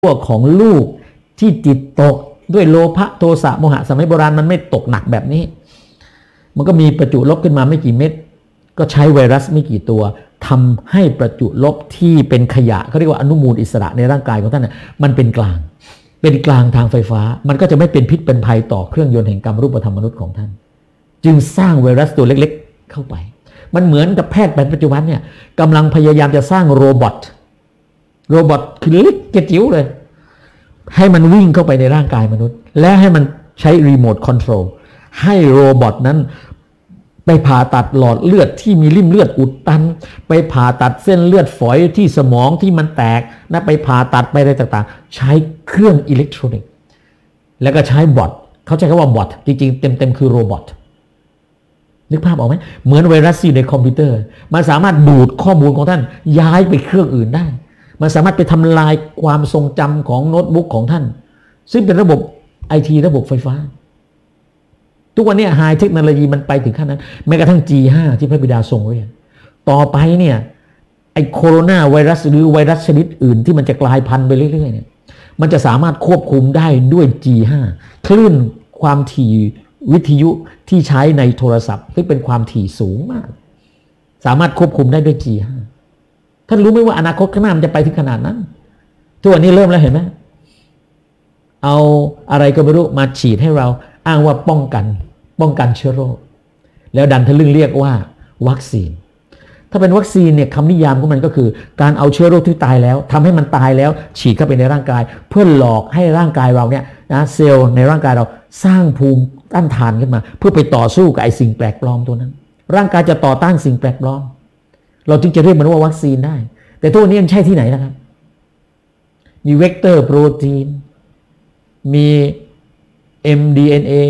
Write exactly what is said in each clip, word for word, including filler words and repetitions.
พวกของลูกที่จิตตกด้วยโลภะโทสะโมหะสมัยโบราณมันไม่ตกหนักแบบนี้มันก็มีประจุลบขึ้นมาไม่กี่เม็ดก็ใช้ไวรัสไม่กี่ตัวทำให้ประจุลบที่เป็นขยะเขาเรียกว่าอนุมูลอิสระในร่างกายของท่านน่ะมันเป็นกลางเป็นกลางทางไฟฟ้ามันก็จะไม่เป็นพิษเป็นภัยต่อเครื่องยนต์แห่งกรรมรูปธรรมมนุษย์ของท่านจึงสร้างไวรัสตัวเล็กๆเข้าไปมันเหมือนกับแพทย์ปัจจุบันเนี่ยกำลังพยายามจะสร้างโรบอทโรบอทคือเล็กกระจิ๋วเลยให้มันวิ่งเข้าไปในร่างกายมนุษย์และให้มันใช้รีโมทคอนโทรลให้โรบอทนั้นไปผ่าตัดหลอดเลือดที่มีริ่มเลือดอุดตันไปผ่าตัดเส้นเลือดฝอยที่สมองที่มันแตกนะไปผ่าตัดไปอะไรต่างๆใช้เครื่องอิเล็กทรอนิกส์แล้วก็ใช้บอทเขาใช้คำว่าบอทจริงๆเต็มๆคือโรบอทนึกภาพออกไหมเหมือนไวรัสอยู่ในคอมพิวเตอร์มันสามารถดูดข้อมูลของท่านย้ายไปเครื่องอื่นได้มันสามารถไปทำลายความทรงจำของโน้ตบุ๊กของท่านซึ่งเป็นระบบไอทีระบบไฟฟ้าทุกวันนี้ไฮเทคโนโลยีมันไปถึงขั้นนั้นแม้กระทั่ง จี ห้า ที่พระบิดาทรงเรียนต่อไปเนี่ยไอโคโรนาไวรัสหรือไวรัสชนิดอื่นที่มันจะกลายพันธุ์ไปเรื่อยๆเนี่ยมันจะสามารถควบคุมได้ด้วย จี ห้า คลื่นความถี่วิทยุที่ใช้ในโทรศัพท์ที่เป็นความถี่สูงมากสามารถควบคุมได้ด้วย จี ห้า ท่านรู้ไหมว่าอนาคตข้างหน้ามันจะไปถึงขนาดนั้นทุกวันนี้เริ่มแล้วเห็นไหมเอาอะไรก็ไม่รู้มาฉีดให้เราอ้างว่าป้องกันป้องกันเชื้อโรคแล้วดันทะลึ่งเรียกว่าวัคซีนถ้าเป็นวัคซีนเนี่ยคำนิยามของมันก็คือการเอาเชื้อโรคที่ตายแล้วทำให้มันตายแล้วฉีดเข้าไปในร่างกายเพื่อหลอกให้ร่างกายเราเนี่ยนะเซลล์ในร่างกายเราสร้างภูมิต้านทานขึ้นมาเพื่อไปต่อสู้กับไอ้สิ่งแปลกปลอมตัวนั้นร่างกายจะต่อต้านสิ่งแปลกปลอมเราจึงจะเรียกมันว่าวัคซีนได้แต่ตัวนี้ยังใช่ที่ไหนนะครับมีเวกเตอร์โปรตีนมี เอ็ม ดี เอ็น เอ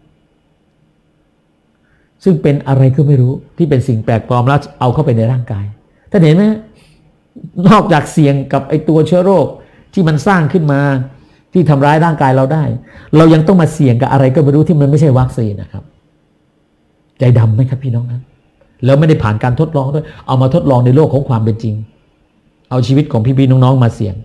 ซึ่งเป็นอะไรก็ไม่รู้ที่เป็นสิ่งแปลกปลอมแล้วเอาเข้าไปในร่างกายท่านเห็นไหมนอกจากเสี่ยงกับไอตัวเชื้อโรคที่มันสร้างขึ้นมาที่ทำร้ายร่างกายเราได้เรายังต้องมาเสี่ยงกับอะไรก็ไม่รู้ที่มันไม่ใช่วัคซีนนะครับใจดำไหมครับพี่น้องครับแล้วไม่ได้ผ่านการทดลองด้วยเอามาทดลองในโลกของความเป็นจริงเอาชีวิตของพี่ๆน้องๆมาเสี่ยง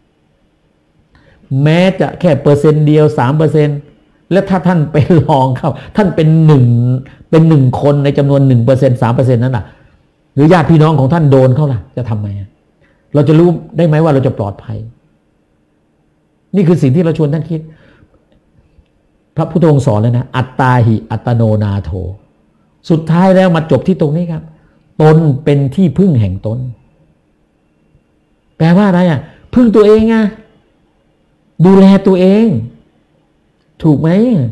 แม้จะแค่เปอร์เซ็นต์เดียว สามเปอร์เซ็นต์ และถ้าท่านไปลองเข้าท่านเป็นหนึ่งเป็นหนึ่งคนในจำนวน หนึ่งเปอร์เซ็นต์ สามเปอร์เซ็นต์ นั้นน่ะหรือญาติพี่น้องของท่านโดนเข้าล่ะจะทำไงเราจะรู้ได้ไหมว่าเราจะปลอดภัยนี่คือสิ่งที่เราชวนท่านคิดพระพุทธองค์สอนเลยนะอัตตาหิอัตโนนาโถสุดท้ายแล้วมาจบที่ตรงนี้ครับตนเป็นที่พึ่งแห่งตนแปลว่าอะไรอ่ะพึ่งตัวเองอ่ะดูแลตัวเองถูกไหม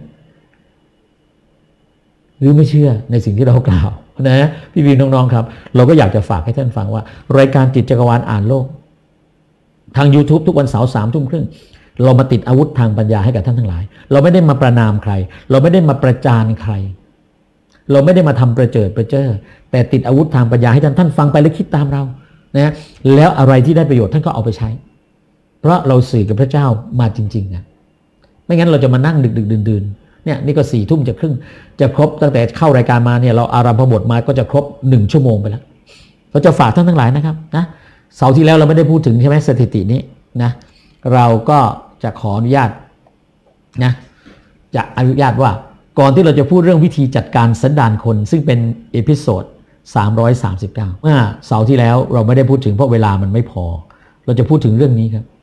หรือไม่เชื่อในสิ่งที่เรากล่าวนะพี่พี่น้องๆครับเราก็อยากจะฝากให้ท่านฟังว่ารายการจิตจักรวาลอ่านโลกทาง YouTube ทุกวันเสาร์สามทุ่มครึ่งเรามาติดอาวุธทางปัญญาให้กับท่านทั้งหลายเราไม่ได้มาประนามใครเราไม่ได้มาประจานใครเราไม่ได้มาทำประเจิดประเจ้อแต่ติดอาวุธทางปัญญาให้ท่านท่านฟังไปและคิดตามเรานะแล้วอะไรที่ได้ประโยชน์ท่านก็เอาไปใช้เพราะเราสื่อกับพระเจ้ามาจริงๆนะไม่งั้นเราจะมานั่งดึกดึกดื่นๆเนี่ยนี่ก็สี่ทุ่มจะครึ่งจะครบตั้งแต่เข้ารายการมาเนี่ยเราอารัมภบทมาก็จะครบหนึ่งชั่วโมงไปแล้วเราจะฝากท่านทั้งหลายนะครับนะเสาร์ที่แล้วเราไม่ได้พูดถึงใช่ไหมสถิตินี้นะเราก็จะขออนุญาตนะจะอนุญาตว่าก่อนที่เราจะพูดเรื่องวิธีจัดการสันดานคนซึ่งเป็นเอพิโซดสามร้อยสามสิบเก้าเมื่อเสาร์ที่แล้วเราไม่ได้พูดถึงเพราะเวลามันไม่พอเราจะพูดถึงเรื่องนี้ครับ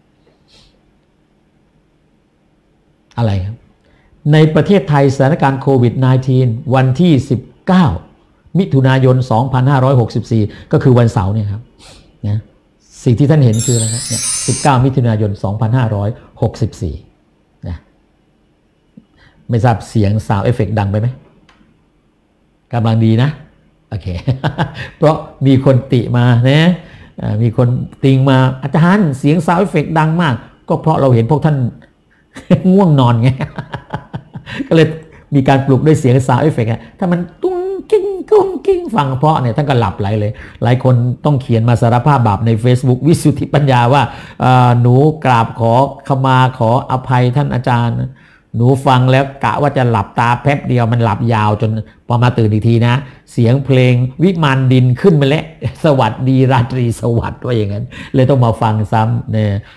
อะไรครับในประเทศไทยสถานการณ์โควิด สิบเก้า วันที่สิบเก้ามิถุนายนสองพันห้าร้อยหกสิบสี่ก็คือวันเสาร์เนี่ยครับนะสิ่งที่ท่านเห็นคืออะไรครับเนี่ยสิบเก้ามิถุนายนสองพันห้าร้อยหกสิบสี่นะไม่ทราบเสียงซาวด์เอฟเฟกต์ดังไปไหมกำลังดีนะโอเค เพราะมีคนติมานะมีคนติงมาอาจารย์เสียงซาวด์เอฟเฟกต์ดังมากก็เพราะเราเห็นพวกท่าน ง่วงนอนไง ก็เลยมีการปลุกด้วยเสียงซาวด์เอฟเฟกต์ถ้ามันตุ้งกิ้งกุ้งกิ้งฟังเพราะเนี่ยท่านก็หลับไหลเลยหลายคนต้องเขียนมาสารภาพบาปใน Facebook วิสุทธิปัญญาว่าหนูกราบขอขมาขออภัยท่านอาจารย์หนูฟังแล้วกะว่าจะหลับตาแป๊บเดียวมันหลับยาวจนพอมาตื่นอีกทีนะเสียงเพลงวิมานดินขึ้นมาแล้วสวัสดีราตรีสวัสดิ์ว่าอย่างนั้นเลยต้องมาฟังซ้ำเนี่ย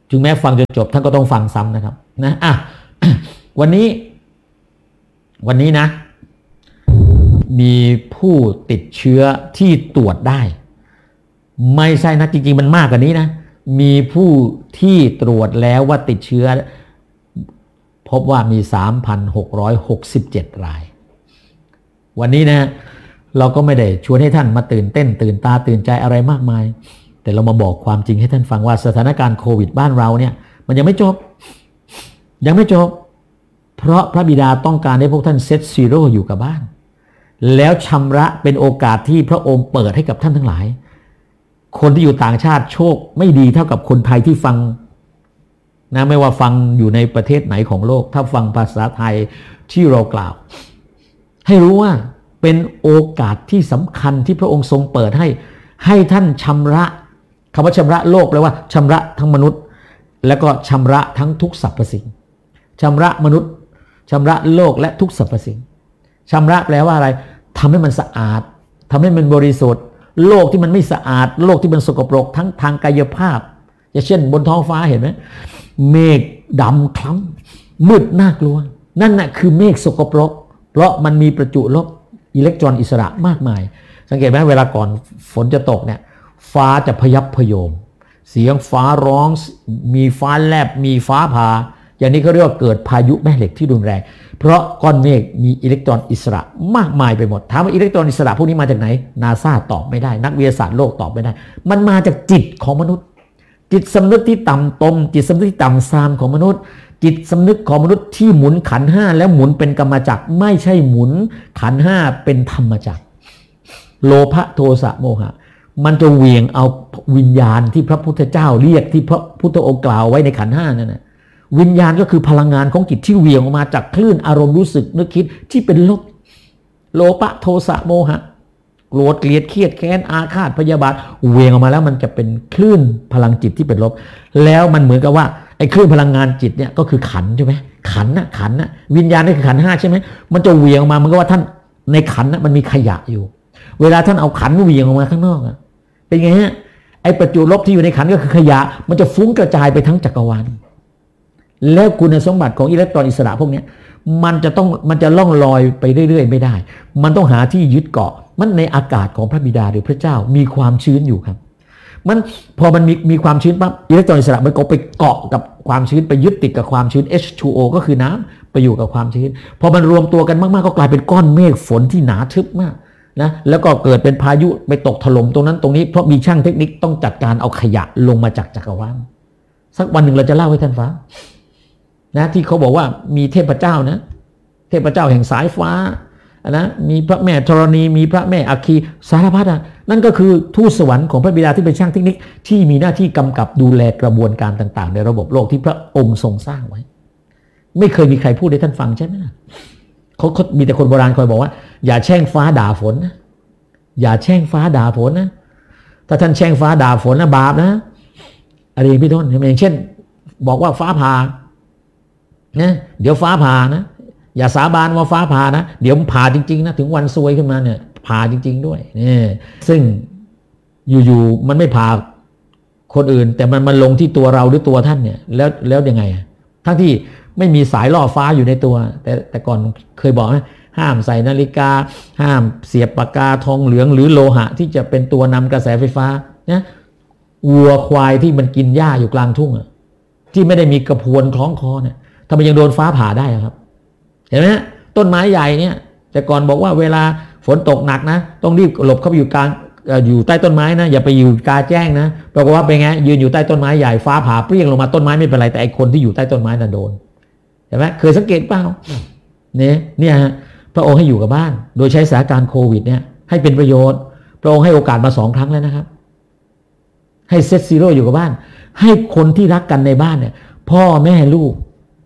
ถึงแม้ฟังจนจบท่านก็ต้องฟังซ้ำนะครับนะอ่ะ วันนี้วันนี้นะมีผู้ติดเชื้อที่ตรวจได้ไม่ใช่นะจริงๆมันมากกว่านี้นะมีผู้ที่ตรวจแล้วว่าติดเชื้อพบว่ามี สามพันหกร้อยหกสิบเจ็ด รายวันนี้นะเราก็ไม่ได้ชวนให้ท่านมาตื่นเต้นตื่นตาตื่นใจอะไรมากมายแต่เรามาบอกความจริงให้ท่านฟังว่าสถานการณ์โควิดบ้านเราเนี่ยมันยังไม่จบยังไม่จบเพราะพระบิดาต้องการให้พวกท่านเซตซีโร่อยู่กับบ้านแล้วชำระเป็นโอกาสที่พระองค์เปิดให้กับท่านทั้งหลายคนที่อยู่ต่างชาติโชคไม่ดีเท่ากับคนไทยที่ฟังนะไม่ว่าฟังอยู่ในประเทศไหนของโลกถ้าฟังภาษาไทยที่เรากล่าวให้รู้ว่าเป็นโอกาสที่สำคัญที่พระองค์ทรงเปิดให้ให้ท่านชำระคำว่าชำระโลกแปลว่าชำระทั้งมนุษย์แล้วก็ชำระทั้งทุกสรรพสิ่งชำระมนุษย์ชำระโลกและทุกสรรพสิ่งชำระแปลว่าอะไรทำให้มันสะอาดทำให้มันบริสุทธิ์โลกที่มันไม่สะอาดโลกที่มันสกปรกทั้งทางกายภาพอย่างเช่นบนท้องฟ้าเห็นไหมเมฆดำคล้ำมืดน่ากลัวนั่นน่ะคือเมฆสกปรกเพราะมันมีประจุลบอิเล็กตรอนอิสระมากมายสังเกตไหมเวลาก่อนฝนจะตกเนี่ยฟ้าจะพยับพยมเสียงฟ้าร้องมีฟ้าแลบมีฟ้าผ่าอย่างนี้เขาเรียกว่าเกิดพายุแม่เหล็กที่รุนแรงเพราะก้อนเมฆมีอิเล็กตรอนอิสระมากมายไปหมดถามว่าอิเล็กตรอนอิสระพวกนี้มาจากไหนนาซาตอบไม่ได้นักวิทยาศาสตร์โลกตอบไม่ได้มันมาจากจิตของมนุษย์จิตสำนึกที่ต่ำตมจิตสำนึกที่ต่ำทรามของมนุษย์จิตสำนึกของมนุษย์ที่หมุนขันธ์ห้าแล้วหมุนเป็นกรรมจักรไม่ใช่หมุนขันธ์ห้าเป็นธรรมจักรโลภะโทสะโมหะมันจะเหวี่ยงเอาวิญญาณที่พระพุทธเจ้าเรียกที่พระพุทธองค์กล่าวไว้ในขันธ์ห้านั่นนะวิญญาณก็คือพลังงานของจิตที่เหวี่ยงออกมาจากคลื่นอารมณ์รู้สึกนึกคิดที่เป็นลบโลภะโทสะโมหะโกรธเกลียดเครียดแค้นอาฆาตพยาบาทเหวี่ยงออกมาแล้วมันจะเป็นคลื่นพลังจิตที่เป็นลบแล้วมันเหมือนกับว่าไอ้คลื่นพลังงานจิตเนี่ยก็คือขันใช่ไหมขันน่ะขันน่ะวิญญาณนี่คือขันห้าใช่ไหมมันจะเหวี่ยงออกมามันก็ว่าท่านในขันน่ะมันมีขยะอยู่เวลาท่านเอาขันเหวี่ยงออกมาข้างนอกอะเป็นไงฮะไอ้ประจุลบที่อยู่ในขันก็คือขยะมันจะฟุ้งกระจายไปทั้งจักรวาลแล้วคุณสมบัติของอิเล็กตรอนอิสระพวกนี้มันจะต้องมันจะล่องลอยไปเรื่อยๆไม่ได้มันต้องหาที่ยึดเกาะมันในอากาศของพระบิดาหรือพระเจ้ามีความชื้นอยู่ครับมันพอมันมีมีความชื้นปั๊บอิเล็กตรอนอิสระมันก็ไปเกาะกับความชื้นไปยึดติดกับความชื้น เอช ทู โอ ก็คือน้ำไปอยู่กับความชื้นพอมันรวมตัวกันมากๆก็กลายเป็นก้อนเมฆฝนที่หนาทึบมากนะแล้วก็เกิดเป็นพายุไปตกถล่มตรงนั้นตรงนี้เพราะมีช่างเทคนิคต้องจัดการเอาขยะลงมาจากจักรวาลสักวันหนึ่งเราจะเล่าให้ท่านฟังนะที่เขาบอกว่ามีเทพเจ้านะเทพเจ้าแห่งสายฟ้านะมีพระแม่ธรณีมีพระแม่อัคคีสารพัดอ่ะนั่นก็คือทูตสวรรค์ของพระบิดาที่เป็นช่างเทคนิคที่มีหน้าที่กำกับดูแลกระบวนการต่างๆในระบบโลกที่พระองค์ทรงสร้างไว้ไม่เคยมีใครพูดให้ท่านฟังใช่ไหมนะเขาเขามีแต่คนโบราณคอยบอกว่าอย่าแช่งฟ้าด่าฝนนะอย่าแช่งฟ้าด่าฝนนะถ้าท่านแช่งฟ้าด่าฝนนะบาปนะอะไรพี่ต้นอย่างเช่นบอกว่าฟ้าผ่านะเดี๋ยวฟ้าผ่านะอย่าสาบานว่าฟ้าผ่านะเดี๋ยวผ่าจริงๆนะถึงวันซวยขึ้นมาเนี่ยผ่าจริงๆด้วยนี่ซึ่งอยู่ๆมันไม่ผ่าคนอื่นแต่มันมันลงที่ตัวเราหรือตัวท่านเนี่ยแล้วแล้วยังไงทั้งที่ไม่มีสายล่อฟ้าอยู่ในตัวแต่แต่ก่อนเคยบอกนะห้ามใส่นาฬิกาห้ามเสียบปากกาทองเหลืองหรือโลหะที่จะเป็นตัวนำกระแสไฟฟ้านะวัวควายที่มันกินหญ้าอยู่กลางทุ่งอะที่ไม่ได้มีกระพวนคล้องคอเนี่ยทำไมยังโดนฟ้าผ่าได้ครับเห็นไหมต้นไม้ใหญ่เนี่ยแต่ก่อนบอกว่าเวลาฝนตกหนักนะต้องรีบหลบเข้าไปอยู่กลางอยู่ใต้ต้นไม้นะอย่าไปอยู่กลางแจ้งนะปรากฏว่าเป็นไงยืนอยู่ใต้ต้นไม้ใหญ่ฟ้าผ่าเปรี้ยงลงมาต้นไม้ไม่เป็นไรแต่ไอคนที่อยู่ใต้ต้นไม้น่ะโดนเห็นไหมเคยสังเกตเปล่าเนี่ยเนี่ยฮะพระองค์ให้อยู่กับบ้านโดยใช้สถานการณ์โควิดเนี่ยให้เป็นประโยชน์พระองค์ให้โอกาสมาสองครั้งแล้วนะครับให้เซตซีโร่อยู่กับบ้านให้คนที่รักกันในบ้านเนี่ยพ่อแม่ลูก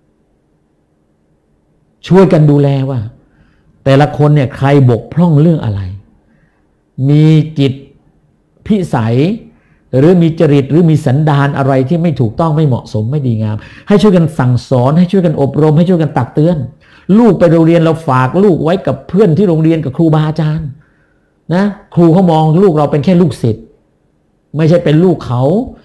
ช่วยกันดูแลว่าแต่ละคนเนี่ยใครบกพร่องเรื่องอะไรมีจิตพิสัยหรือมีจริตหรือมีสันดานอะไรที่ไม่ถูกต้องไม่เหมาะสมไม่ดีงามให้ช่วยกันสั่งสอนให้ช่วยกันอบรมให้ช่วยกันตักเตือนลูกไปโรงเรียนเราฝากลูกไว้กับเพื่อนที่โรงเรียนกับครูบาอาจารย์นะครูเขามองลูกเราเป็นแค่ลูกศิษย์ไม่ใช่เป็นลูกเขา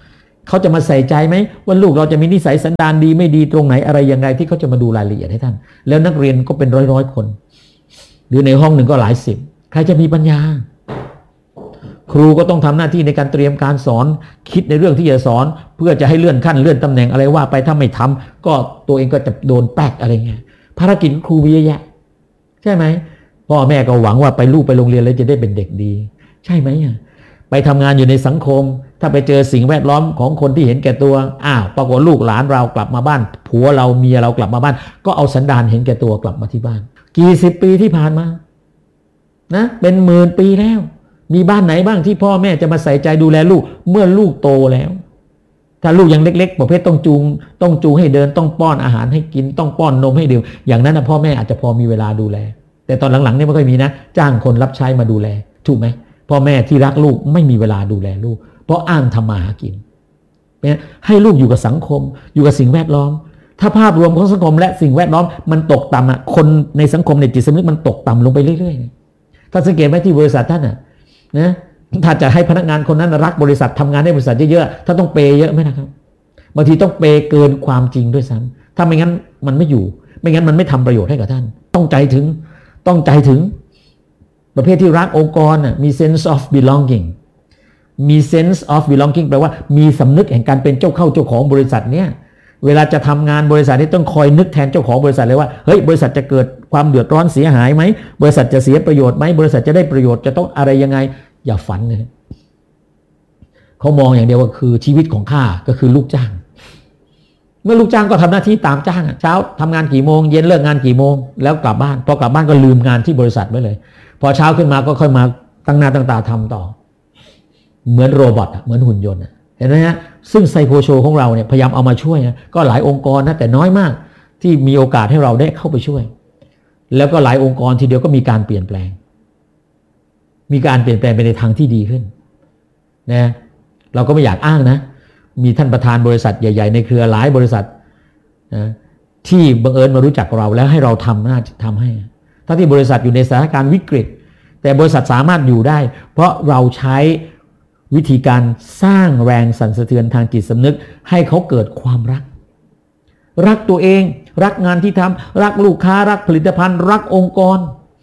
เขาจะมาใส่ใจไหมว่าลูกเราจะมีนิสัยสันดานดีไม่ดีตรงไหนอะไรยังไงที่เขาจะมาดูรายละเอียดให้ท่านแล้วนักเรียนก็เป็นร้อยร้อยคนหรือในห้องหนึ่งก็หลายสิบใครจะมีปัญญาครูก็ต้องทำหน้าที่ในการเตรียมการสอนคิดในเรื่องที่จะสอนเพื่อจะให้เลื่อนขั้นเลื่อนตำแหน่งอะไรว่าไปถ้าไม่ทำก็ตัวเองก็จะโดนแป๊กอะไรเงี้ยภารกิจครูมีเยอะแยะใช่ไหมพ่อแม่ก็หวังว่าไปลูกไปโรงเรียนแล้วจะได้เป็นเด็กดีใช่ไหมอ่ะไปทำงานอยู่ในสังคมถ้าไปเจอสิ่งแวดล้อมของคนที่เห็นแก่ตัวอ้าวปรากฏลูกหลานเรากลับมาบ้านผัวเราเมียเรากลับมาบ้านก็เอาสันดานเห็นแก่ตัวกลับมาที่บ้านกี่สิบปีที่ผ่านมานะเป็นหมื่นปีแล้วมีบ้านไหนบ้างที่พ่อแม่จะมาใส่ใจดูแลลูกเมื่อลูกโตแล้วถ้าลูกยังเล็กๆประเภทต้องจูงต้องจูงให้เดินต้องป้อนอาหารให้กินต้องป้อนนมให้ดื่มอย่างนั้นนะพ่อแม่อาจจะพอมีเวลาดูแลแต่ตอนหลังๆเนี่ยไม่ค่อยมีนะจ้างคนรับใช้มาดูแลถูกไหมพ่อแม่ที่รักลูกไม่มีเวลาดูแลลูกเพราะอ้างทำมาหากินเนี่ยให้ลูกอยู่กับสังคมอยู่กับสิ่งแวดล้อมถ้าภาพรวมของสังคมและสิ่งแวดล้อมมันตกต่ำอ่ะคนในสังคมในจิตสำนึกมันตกต่ำลงไปเรื่อยๆถ้าสังเกตไหมที่บริษัทท่านอ่ะนะถ้าจะให้พนักงานคนนั้นรักบริษัททำงานในบริษัทเยอะๆถ้าต้องเปย์เยอะไหมนะครับบางทีต้องเปย์เกินความจริงด้วยซ้ำถ้าไม่งั้นมันไม่อยู่ไม่งั้นมันไม่ทำประโยชน์ให้กับท่านต้องใจถึงต้องใจถึงประเภทที่รักองค์กรน่ะมี sense of belonging มี sense of belonging แปลว่ามีสำนึกแห่งการเป็นเจ้าเข้าเจ้าของบริษัทเนี่ยเวลาจะทำงานบริษัทนี้ต้องคอยนึกแทนเจ้าของบริษัทเลยว่าเฮ้ยบริษัทจะเกิดความเดือดร้อนเสียหายไหมบริษัทจะเสียประโยชน์ไหมบริษัทจะได้ประโยชน์จะต้องอะไรยังไงอย่าฝันเลยเขามองอย่างเดียวว่าคือชีวิตของข้าก็คือลูกจ้างเมื่อลูกจ้างก็ทำหน้าที่ตามจ้างเช้าทำงานกี่โมงเย็นเลิกงานกี่โมงแล้วกลับบ้านพอกลับบ้านก็ลืมงานที่บริษัทไว้เลยพอเช้าขึ้นมาก็ค่อยมาตั้งหน้าตั้งตาทำต่อเหมือนโรบอทเหมือนหุ่นยนต์เห็นไหมฮะซึ่งไซโคโชของเราเนี่ยพยายามเอามาช่วยนะก็หลายองค์กรนะแต่น้อยมากที่มีโอกาสให้เราได้เข้าไปช่วยแล้วก็หลายองค์กรทีเดียวก็มีการเปลี่ยนแปลงมีการเปลี่ยนแปลงไปในทางที่ดีขึ้นนะเราก็ไม่อยากอ้างนะมีท่านประธานบริษัทใหญ่ๆในเครือหลายบริษัทนะที่บังเอิญมารู้จักเราแล้วให้เราทำน่าทำให้ถ้าที่บริษัทอยู่ในสถานการณ์วิกฤตแต่บริษัทสามารถอยู่ได้เพราะเราใช้วิธีการสร้างแรงสั่นสะเทือนทางจิตสำนึกให้เขาเกิดความรักรักตัวเองรักงานที่ทำรักลูกค้ารักผลิตภัณฑ์รักองค์กร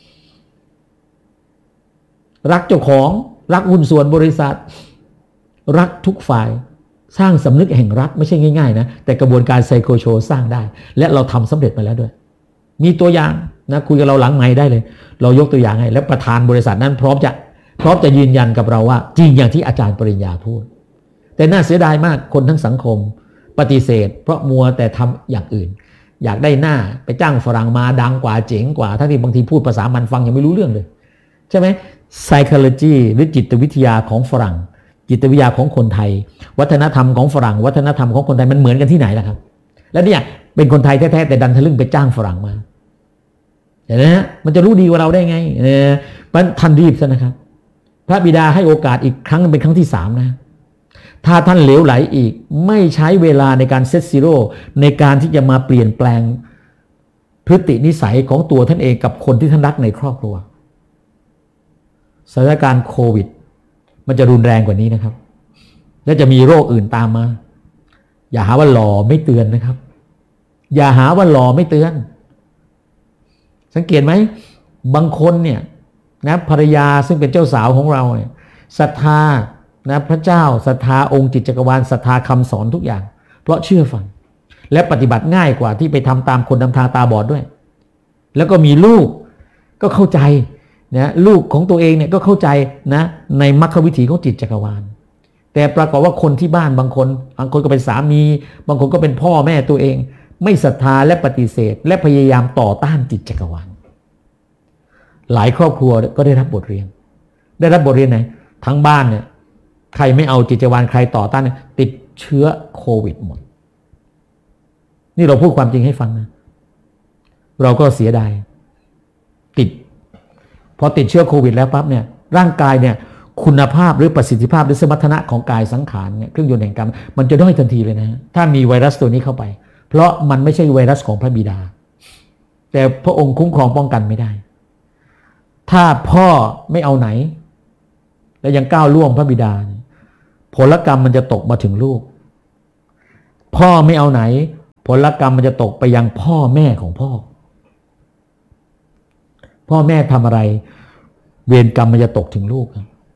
รักเจ้าของรักหุ้นส่วนบริษัทรักทุกฝ่ายสร้างสำนึกแห่งรักไม่ใช่ง่ายๆนะแต่กระบวนการไซโคโชสร้างได้และเราทำสำเร็จมาแล้วด้วยมีตัวอย่างนะคุยกับเราหลังไมค์ได้เลยเรายกตัวอย่างให้และประธานบริษัทนั้นพร้อมจะพร้อมจะยืนยันกับเราว่าจริงอย่างที่อาจารย์ปริญญาพูดแต่น่าเสียดายมากคนทั้งสังคมปฏิเสธเพราะมัวแต่ทำอย่างอื่นอยากได้หน้าไปจ้างฝรั่งมาดังกว่าเจ๋งกว่าทั้งที่บางทีพูดภาษามันฟังยังไม่รู้เรื่องเลยใช่ไหม psychology หรือจิตวิทยาของฝรั่งจิตวิทยาของคนไทยวัฒนธรรมของฝรั่งวัฒนธรรมของคนไทยมันเหมือนกันที่ไหนล่ะครับแล้วเนี่ยเป็นคนไทยแท้ๆแต่ดันทะลึ่งไปจ้างฝรั่งมาเห็นไหมฮะมันจะรู้ดีกว่าเราได้ไงเนี่ยมันทันรีบซะนะครับพระบิดาให้โอกาสอีกครั้งเป็นครั้งที่สามนะถ้าท่านเหลวไหลอีกไม่ใช้เวลาในการเซตซีโร่ในการที่จะมาเปลี่ยนแปลงพฤตินิสัยของตัวท่านเองกับคนที่ท่านรักในครอบครัวสถานการณ์โควิดมันจะรุนแรงกว่านี้นะครับและจะมีโรคอื่นตามมาอย่าหาว่าหล่อไม่เตือนนะครับอย่าหาว่าหล่อไม่เตือนสังเกตไหมบางคนเนี่ยนะภรรยาซึ่งเป็นเจ้าสาวของเราเนี่ยศรัทธานะพระเจ้าศรัทธาองค์จิตจักรวาลศรัทธาคำสอนทุกอย่างเพราะเชื่อฟังและปฏิบัติง่ายกว่าที่ไปทำตามคนนำทางตาบอดด้วยแล้วก็มีลูกก็เข้าใจนะลูกของตัวเองเนี่ยก็เข้าใจนะในมรรควิถีของจิตจักรวาลแต่ปรากฏว่าคนที่บ้านบางคนบางคนก็เป็นสามีบางคนก็เป็นพ่อแม่ตัวเองไม่ศรัทธาและปฏิเสธและพยายามต่อต้านจิตจักรวาลหลายครอบครัวก็ได้รับบทเรียนได้รับบทเรียนไหนทั้งบ้านเนี่ยใครไม่เอาจิตจักรวาลใครต่อต้านติดเชื้อโควิดหมดนี่เราพูดความจริงให้ฟังนะเราก็เสียดายติดพอติดเชื้อโควิดแล้วปั๊บเนี่ยร่างกายเนี่ยคุณภาพหรือประสิทธิภาพหรือสมรรถนะของกายสังขารเนี่ยเครื่องยนต์แห่งกรรมมันจะด้อยทันทีเลยนะถ้ามีไวรัสตัวนี้เข้าไปเพราะมันไม่ใช่ไวรัสของพระบิดาแต่พระองค์คุ้มครองป้องกันไม่ได้ถ้าพ่อไม่เอาไหนแล้วยังก้าวล่วงพระบิดาผลกรรมมันจะตกมาถึงลูกพ่อไม่เอาไหนผลกรรมมันจะตกไปยังพ่อแม่ของพ่อพ่อแม่ทำอะไรเวรกรรมมันจะตกถึงลูก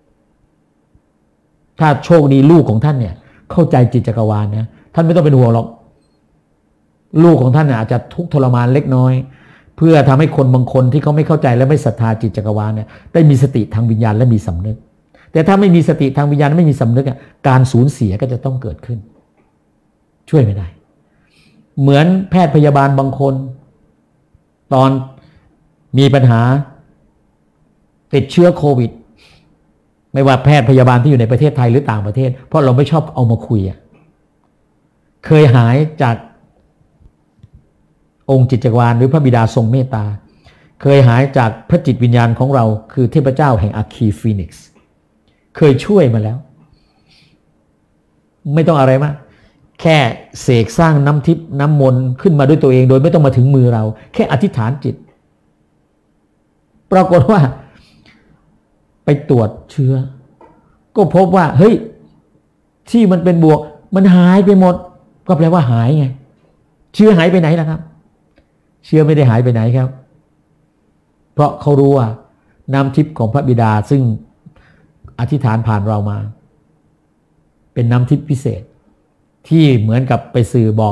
ถ้าโชคดีลูกของท่านเนี่ยเข้าใจจิตจักรวาลนะท่านไม่ต้องเป็นห่วงหรอกลูกของท่านอาจจะทุกข์ทรมานเล็กน้อยเพื่อทำให้คนบางคนที่เขาไม่เข้าใจและไม่ศรัทธาจิตจักรวาลเนี่ยได้มีสติทางวิญญาณและมีสำนึกแต่ถ้าไม่มีสติทางวิญญาณไม่มีสำนึกการสูญเสียก็จะต้องเกิดขึ้นช่วยไม่ได้เหมือนแพทย์พยาบาลบางคนตอนมีปัญหาติดเชื้อโควิดไม่ว่าแพทย์พยาบาลที่อยู่ในประเทศไทยหรือต่างประเทศเพราะเราไม่ชอบเอามาคุยเคยหายจากองค์จิตจักรวาลหรือพระบิดาทรงเมตตาเคยหายจากพระจิตวิญญาณของเราคือเทพเจ้าแห่งอาคีฟีนิกซ์เคยช่วยมาแล้วไม่ต้องอะไรมากแค่เสกสร้างน้ำทิพย์น้ำมนต์ขึ้นมาด้วยตัวเองโดยไม่ต้องมาถึงมือเราแค่อธิษฐานจิตปรากฏว่าไปตรวจเชื้อก็พบว่าเฮ้ยที่มันเป็นบวกมันหายไปหมดก็แปลว่าหายไงเชื้อหายไปไหนล่ะครับเชื้อไม่ได้หายไปไหนครับเพราะเขารู้ว่าน้ำทิพย์ของพระบิดาซึ่งอธิษฐานผ่านเรามาเป็นน้ำทิพย์พิเศษที่เหมือนกับไปสื่อบอก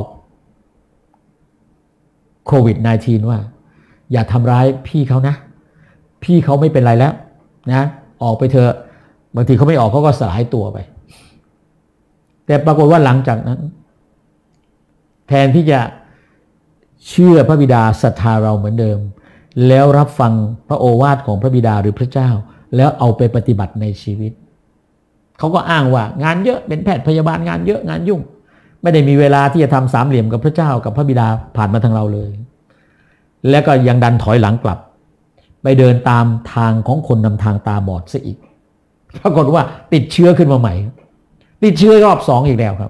โควิด สิบเก้า ว่าอย่าทำร้ายพี่เขานะพี่เขาไม่เป็นไรแล้วนะออกไปเถอะบางทีเขาไม่ออกเขาก็สลายตัวไปแต่ปรากฏว่าหลังจากนั้นแทนที่จะเชื่อพระบิดาศรัทธาเราเหมือนเดิมแล้วรับฟังพระโอวาทของพระบิดาหรือพระเจ้าแล้วเอาไปปฏิบัติในชีวิตเขาก็อ้างว่างานเยอะเป็นแพทย์พยาบาลงานเยอะงานยุ่งไม่ได้มีเวลาที่จะทำสามเหลี่ยมกับพระเจ้ากับพระบิดาผ่านมาทางเราเลยแล้วก็ยังดันถอยหลังกลับไปเดินตามทางของคนนำทางตาบอดซะอีกปรากฏว่าติดเชื้อขึ้นมาใหม่ติดเชื้อรอบสองอีกแล้วครับ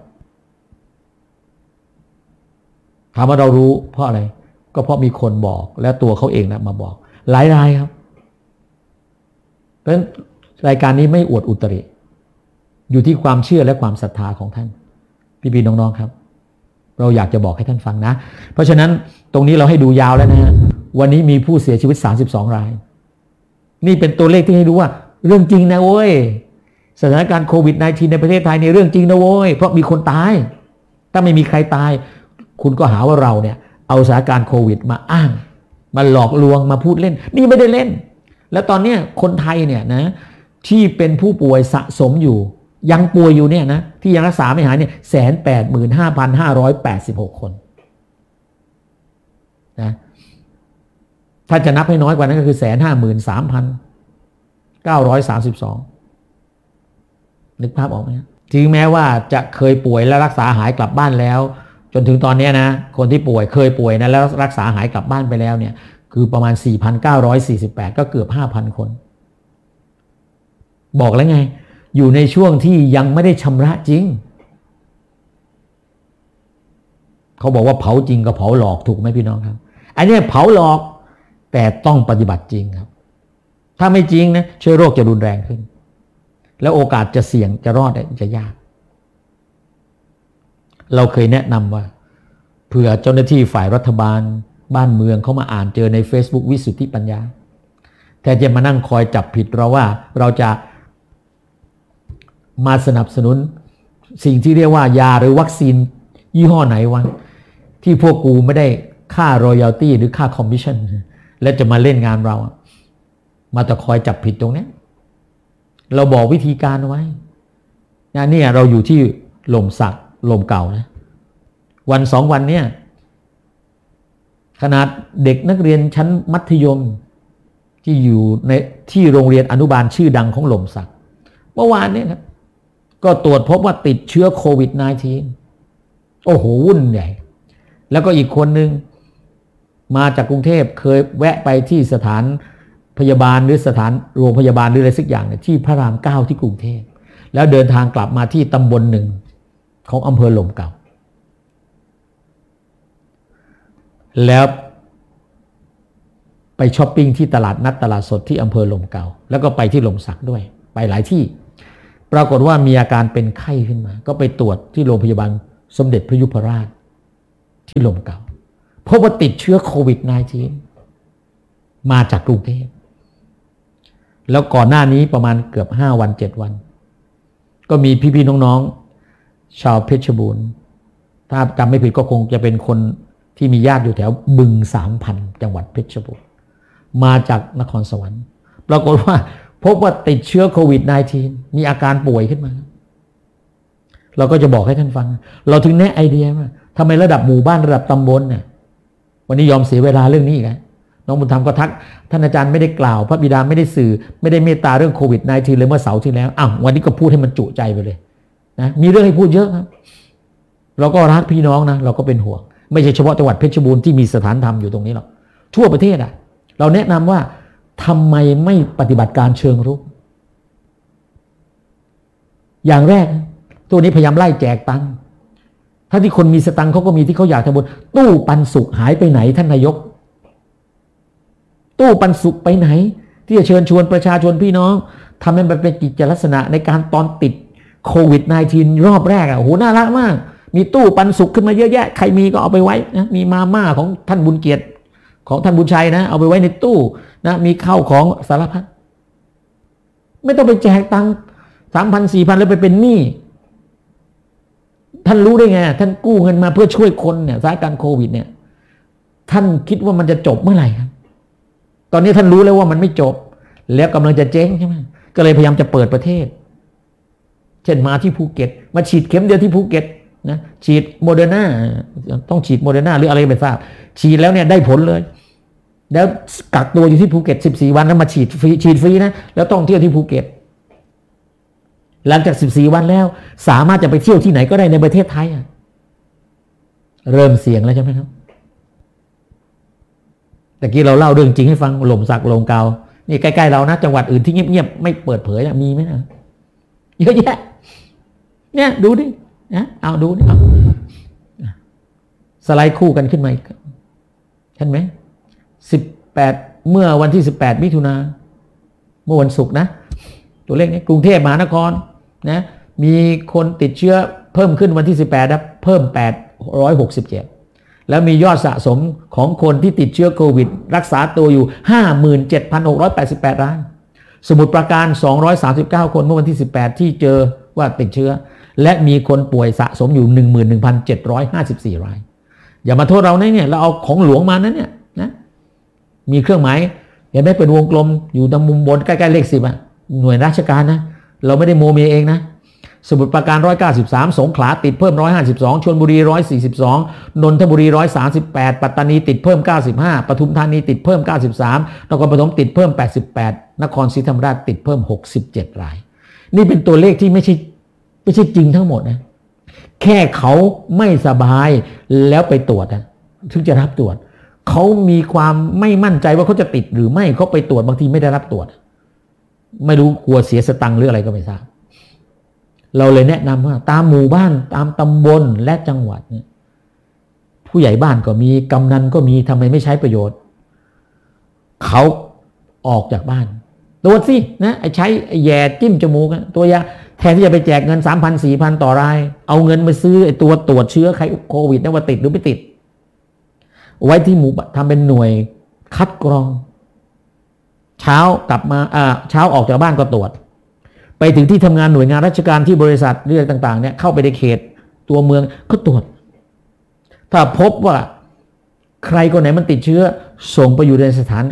ถามว่าเรารู้เพราะอะไรก็เพราะมีคนบอกและตัวเขาเองนะมาบอกหลายรายครับเพราะฉะนั้นรายการนี้ไม่อวดอุตริอยู่ที่ความเชื่อและความศรัทธาของท่านพี่ๆน้องๆครับเราอยากจะบอกให้ท่านฟังนะเพราะฉะนั้นตรงนี้เราให้ดูยาวแล้วนะฮะวันนี้มีผู้เสียชีวิตสามสิบสองรายนี่เป็นตัวเลขที่ให้รู้ว่าเรื่องจริงนะโว้ยสถานการณ์โควิด สิบเก้า ในประเทศไทยในเรื่องจริงนะโว้ยเพราะมีคนตายถ้าไม่มีใครตายคุณก็หาว่าเราเนี่ยเอาสถานการณ์โควิดมาอ้างมาหลอกลวงมาพูดเล่นนี่ไม่ได้เล่นแล้วตอนนี้คนไทยเนี่ยนะที่เป็นผู้ป่วยสะสมอยู่ยังป่วยอยู่เนี่ยนะที่ยังรักษาไม่หายเนี่ยแสนแปดหมื่นห้าพันห้าร้อยแปดสิบหกคนนะถ้าจะนับให้น้อยกว่านั้นก็คือแสนห้าหมื่นสามพันเก้าร้อยสามสิบสองนึกภาพออกไหมถึงแม้ว่าจะเคยป่วยและรักษาหายกลับบ้านแล้วจนถึงตอนนี้นะคนที่ป่วยเคยป่วยนะแล้วรักษาหายกลับบ้านไปแล้วเนี่ยคือประมาณ สี่พันเก้าร้อยสี่สิบแปด ก็เกือบ ห้าพัน คนบอกแล้วไงอยู่ในช่วงที่ยังไม่ได้ชำระจริงเขาบอกว่าเผาจริงกับเผาหลอกถูกไหมพี่น้องครับอันนี้เผาหลอกแต่ต้องปฏิบัติจริงครับถ้าไม่จริงนะเชื้อโรคจะรุนแรงขึ้นแล้วโอกาสจะเสี่ยงจะรอดจะยากเราเคยแนะนำว่าเผื่อเจ้าหน้าที่ฝ่ายรัฐบาลบ้านเมืองเขามาอ่านเจอใน Facebook วิสุทธิปัญญาแต่จะมานั่งคอยจับผิดเราว่าเราจะมาสนับสนุนสิ่งที่เรียกว่ายาหรือวัคซีนยี่ห้อไหนวะที่พวกกูไม่ได้ค่ารอยัลตี้หรือค่าคอมมิชชั่นและจะมาเล่นงานเรามาแต่คอยจับผิดตรงนี้เราบอกวิธีการไว้นะเนี่ยเราอยู่ที่หล่มสักหล่มเก่านะวันสองวันเนี่ยขนาดเด็กนักเรียนชั้นมัธยมที่อยู่ในที่โรงเรียนอนุบาลชื่อดังของหล่มสักเมื่อวานเนี่ยครับก็ตรวจพบว่าติดเชื้อโควิด สิบเก้า โอ้โหวุ่นใหญ่แล้วก็อีกคนนึงมาจากกรุงเทพเคยแวะไปที่สถานพยาบาลหรือสถานโรงพยาบาลหรืออะไรสักอย่างเนี่ยที่พระรามเก้าที่กรุงเทพแล้วเดินทางกลับมาที่ตำบลหนึ่งของอำเภอหล่มเก่าแล้วไปช้อปปิ้งที่ตลาดนัดตลาดสดที่อำเภอหล่มเก่าแล้วก็ไปที่หล่มสักด้วยไปหลายที่ปรากฏว่ามีอาการเป็นไข้ขึ้นมาก็ไปตรวจที่โรงพยาบาลสมเด็จพระยุพราชที่ลมเก่าเพราะว่าติดเชื้อโควิด สิบเก้า มาจากกรุงเทพแล้วก่อนหน้านี้ประมาณเกือบห้าวันเจ็ดวันก็มีพี่ๆน้องๆชาวเพชรบูรณ์ถ้าจำไม่ผิดก็คงจะเป็นคนที่มีญาติอยู่แถวบึงสามพันจังหวัดเพชรบูรณ์มาจากนครสวรรค์ปรากฏว่าพบว่าติดเชื้อโควิด สิบเก้า มีอาการป่วยขึ้นมาเราก็จะบอกให้ท่านฟังเราถึงแนะไอเดียว่าทำไมระดับหมู่บ้านระดับตำบลเนี่ยวันนี้ยอมเสียเวลาเรื่องนี้อีกแล้วน้องบุญธรรมก็ทักท่านอาจารย์ไม่ได้กล่าวพระบิดาไม่ได้สื่อไม่ได้เมตตาเรื่องโควิด สิบเก้า เลยเมื่อเสาร์ที่แล้วอ้าววันนี้ก็พูดให้มันจุใจไปเลยนะมีเรื่องให้พูดเยอะครับเราก็รักพี่น้องนะเราก็เป็นห่วงไม่ใช่เฉพาะจังหวัดเพชรบูรณ์ที่มีสถานธรรมอยู่ตรงนี้หรอกทั่วประเทศอ่ะเราแนะนำว่าทำไมไม่ปฏิบัติการเชิงรุกอย่างแรกตัวนี้พยายามไล่แจกตังค์ถ้าที่คนมีสตังค์เขาก็มีที่เขาอยากทำบุญตู้ปันสุขหายไปไหนท่านนายกตู้ปันสุขไปไหนที่จะเชิญชวนประชาชนพี่น้องทำให้มันเป็นกิจลักษณะในการตอนติดโควิด สิบเก้า รอบแรกอ่ะโอ้โหน่ารักมากมีตู้ปันสุขขึ้นมาเยอะแยะใครมีก็เอาไปไว้นะมีมาม่าของท่านบุญเกียรติของท่านบุญชัยนะเอาไปไว้ในตู้นะมีข้าวของสารพัดไม่ต้องไปแจกตังค์สามพันสี่พันแล้วไปเป็นหนี้ท่านรู้ได้ไงท่านกู้เงินมาเพื่อช่วยคนเนี่ยสถานการณ์โควิดเนี่ยท่านคิดว่ามันจะจบเมื่อไหร่ครับตอนนี้ท่านรู้แล้วว่ามันไม่จบแล้วกำลังจะเจ๊งใช่ไหมก็เลยพยายามจะเปิดประเทศเช่นมาที่ภูเก็ตมาฉีดเข็มเดียวที่ภูเก็ตนะฉีดโมเดอร์นาต้องฉีดโมเดอร์นาหรืออะไรไม่ทราบฉีดแล้วเนี่ยได้ผลเลยแล้วกักตัวอยู่ที่ภูเก็ตสิบสี่วันแล้วมาฉีดฟรีฉีดฟรีนะแล้วต้องเที่ยวที่ภูเก็ตหลังจากสิบสี่วันแล้วสามารถจะไปเที่ยวที่ไหนก็ได้ในประเทศไทยอ่ะเริ่มเสี่ยงแล้วใช่ไหมครับแต่กี้เราเล่าเรื่องจริงให้ฟังหล่มสักลงเกานี่ใกล้ๆเรานะจังหวัดอื่นที่เงียบๆไม่เปิดเผยนะมีไหมนะเยอะแยะเนี่ยดูดินะเอาดูดิเอาสไลด์คู่กันขึ้นมาอีกเห็นไหมสิบแปดเมื่อวันที่สิบแปดมิถุนาเมื่อวันศุกร์นะตัวเลขนี้กรุงเทพมหานครนะมีคนติดเชื้อเพิ่มขึ้นวันที่สิบแปดนะเพิ่มแปดร้อยหกสิบเจ็ดแล้วมียอดสะสมของคนที่ติดเชื้อโควิดรักษาตัวอยู่ ห้าหมื่นเจ็ดพันหกร้อยแปดสิบแปด รายสมุทรปราการสองร้อยสามสิบเก้าคนเมื่อวันที่สิบแปดที่เจอว่าติดเชื้อและมีคนป่วยสะสมอยู่ หนึ่งหมื่นหนึ่งพันเจ็ดร้อยห้าสิบสี่ รายอย่ามาโทษเราเนี่ยเราเอาของหลวงมานะเนี่ยนะมีเครื่องหมายเห็นไหมเป็นวงกลมอยู่ตรงมุมบนใกล้ๆเลขสิบอ่ะหน่วยราชการนะเราไม่ได้โมเมเองนะสมุทรปราการหนึ่งร้อยเก้าสิบสามสงขลาติดเพิ่มหนึ่งร้อยห้าสิบสองชลบุรีหนึ่งร้อยสี่สิบสองนนทบุรีหนึ่งร้อยสามสิบแปดปัตตานีติดเพิ่มเก้าสิบห้าปทุมธานีติดเพิ่มเก้าสิบสามนครปฐมติดเพิ่มแปดสิบแปดนครศรีธรรมราชติดเพิ่มหกสิบเจ็ดรายนี่เป็นตัวเลขที่ไม่ใช่ไม่ใช่จริงทั้งหมดนะแค่เขาไม่สบายแล้วไปตรวจนะถึงจะรับตรวจเขามีความไม่มั่นใจว่าเขาจะติดหรือไม่เขาไปตรวจบางทีไม่ได้รับตรวจไม่รู้กลัวเสียสตังค์หรืออะไรก็ไม่ทราบเราเลยแนะนำว่าตามหมู่บ้านตามตำบลและจังหวัดเนี่ยผู้ใหญ่บ้านก็มีกำนันก็มีทำไมไม่ใช้ประโยชน์เขาออกจากบ้านตรวจสินะไอ้ใช้แย่จิ้มจมูกตัวยาแทนที่จะไปแจกเงิน สามพัน สี่พัน ต่อรายเอาเงินมาซื้อไอ้ตัวตรวจเชื้อใครโควิดนะว่าติดหรือไม่ติดไว้ที่หมู่ทำเป็นหน่วยคัดกรองเช้ากลับมาอ่าเช้าออกจากบ้านก็ตรวจไปถึงที่ทำงานหน่วยงานราชการที่บริษัทเรื่องต่างๆเนี่ยเข้าไปในเขตตัวเมืองก็ตรวจถ้าพบว่าใครคนไหนมันติดเชื้อส่งไปอยู่ในสถาน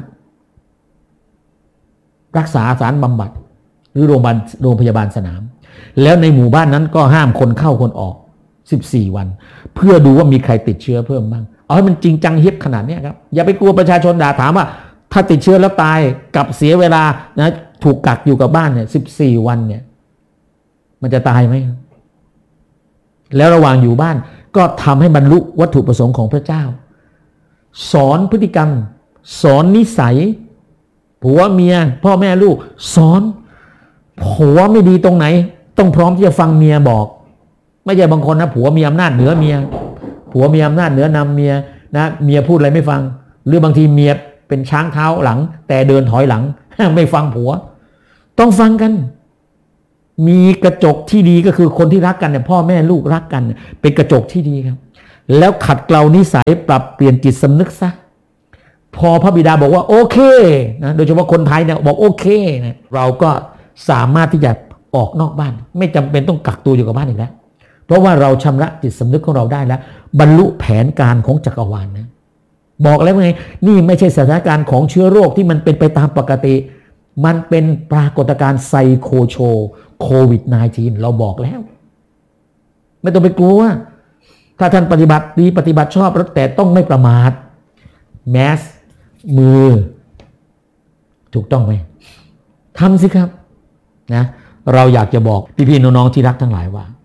รักษาสถานบำบัดหรือโรงพยาบาลโรงพยาบาลสนามแล้วในหมู่บ้านนั้นก็ห้ามคนเข้าคนออกสิบสี่วันเพื่อดูว่ามีใครติดเชื้อเพิ่มบ้างเอาให้มันจริงจังเฮี้ยบขนาดนี้ครับอย่าไปกลัวประชาชนด่าถามว่าถ้าติดเชื้อแล้วตายกับเสียเวลานะถูกกักอยู่กับบ้านเนี่ยสิบสี่วันเนี่ยมันจะตายไหมแล้วระหว่างอยู่บ้านก็ทำให้บรรลุวัตถุประสงค์ของพระเจ้าสอนพฤติกรรมสอนนิสัยผัวเมียพ่อแม่ลูกสอนผัวไม่ดีตรงไหนต้องพร้อมที่จะฟังเมียบอกไม่ใช่บางคนนะผัวมีอำนาจเหนือเมียผัวมีอำนาจเหนือนำเมียนะเมียพูดอะไรไม่ฟังหรือบางทีเมียเป็นช้างเท้าหลังแต่เดินถอยหลังไม่ฟังผัวต้องฟังกันมีกระจกที่ดีก็คือคนที่รักกันเนี่ยพ่อแม่ลูกรักกันเป็นกระจกที่ดีครับแล้วขัดเกลานิสัยปรับเปลี่ยนจิตสำนึกซะพอพระบิดาบอกว่าโอเคนะโดยเฉพาะคนไทยเนี่ยบอกโอเคนะเราก็สามารถที่จะออกนอกบ้านไม่จำเป็นต้องกักตัวอยู่กับบ้านอีกแล้วเพราะว่าเราชำระจิตสำนึกของเราได้แล้วบรรลุแผนการของจักรวาลนะบอกแล้วไงนี่ไม่ใช่สถานการณ์ของเชื้อโรคที่มันเป็นไปตามปกติมันเป็นปรากฏการณ์ไซโคโชโควิด สิบเก้า เราบอกแล้วไม่ต้องไปกลัวถ้าท่านปฏิบัติดีปฏิบัติชอบแต่ต้องไม่ประมาทแมสมือถูกต้องไหมทำสิครับนะเราอยากจะบอกพี่ๆน้องๆที่รักทั้งหลายว่า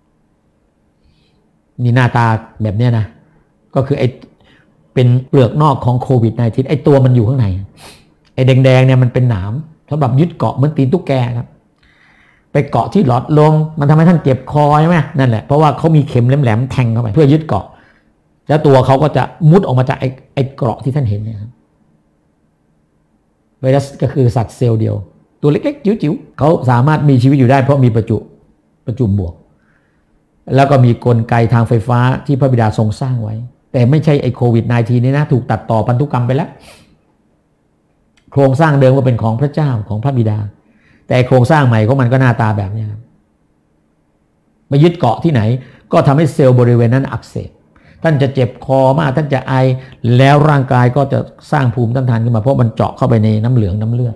นี่หน้าตาแบบเนี้ยนะก็คือไอ้เป็นเปลือกนอกของโควิด สิบเก้า ไอ้ตัวมันอยู่ข้างในไอ้แดงๆเนี่ยมันเป็นหนามสำหรับยึดเกาะเหมือนตีนตุ๊กแกครับไปเกาะที่หลอดลมมันทำให้ท่านเจ็บคอใช่ไหมนั่นแหละเพราะว่าเขามีเข็มแหลมๆแทงเข้าไปเพื่อยึดเกาะแล้วตัวเขาก็จะมุดออกมาจากไอ้ไอ้เกราะที่ท่านเห็นเนี่ยไวรัสก็คือสัตว์เซลล์เดียวตัวเล็กๆจิ๋วๆเขาสามารถมีชีวิตอยู่ได้เพราะมีประจุประจุบวกแล้วก็มีกลไกทางไฟฟ้าที่พระบิดาทรงสร้างไว้แต่ไม่ใช่ไอ้โควิด สิบเก้า นี่นะถูกตัดต่อพันธุกรรมไปแล้วโครงสร้างเดิมว่าเป็นของพระเจ้าของพระบิดาแต่โครงสร้างใหม่ของมันก็หน้าตาแบบนี้ครับมายึดเกาะที่ไหนก็ทำให้เซลล์บริเวณนั้นอักเสบท่านจะเจ็บคอมากท่านจะไอแล้วร่างกายก็จะสร้างภูมิต้านทานขึ้นมาเพราะมันเจาะเข้าไปในน้ำเหลืองน้ำเลือด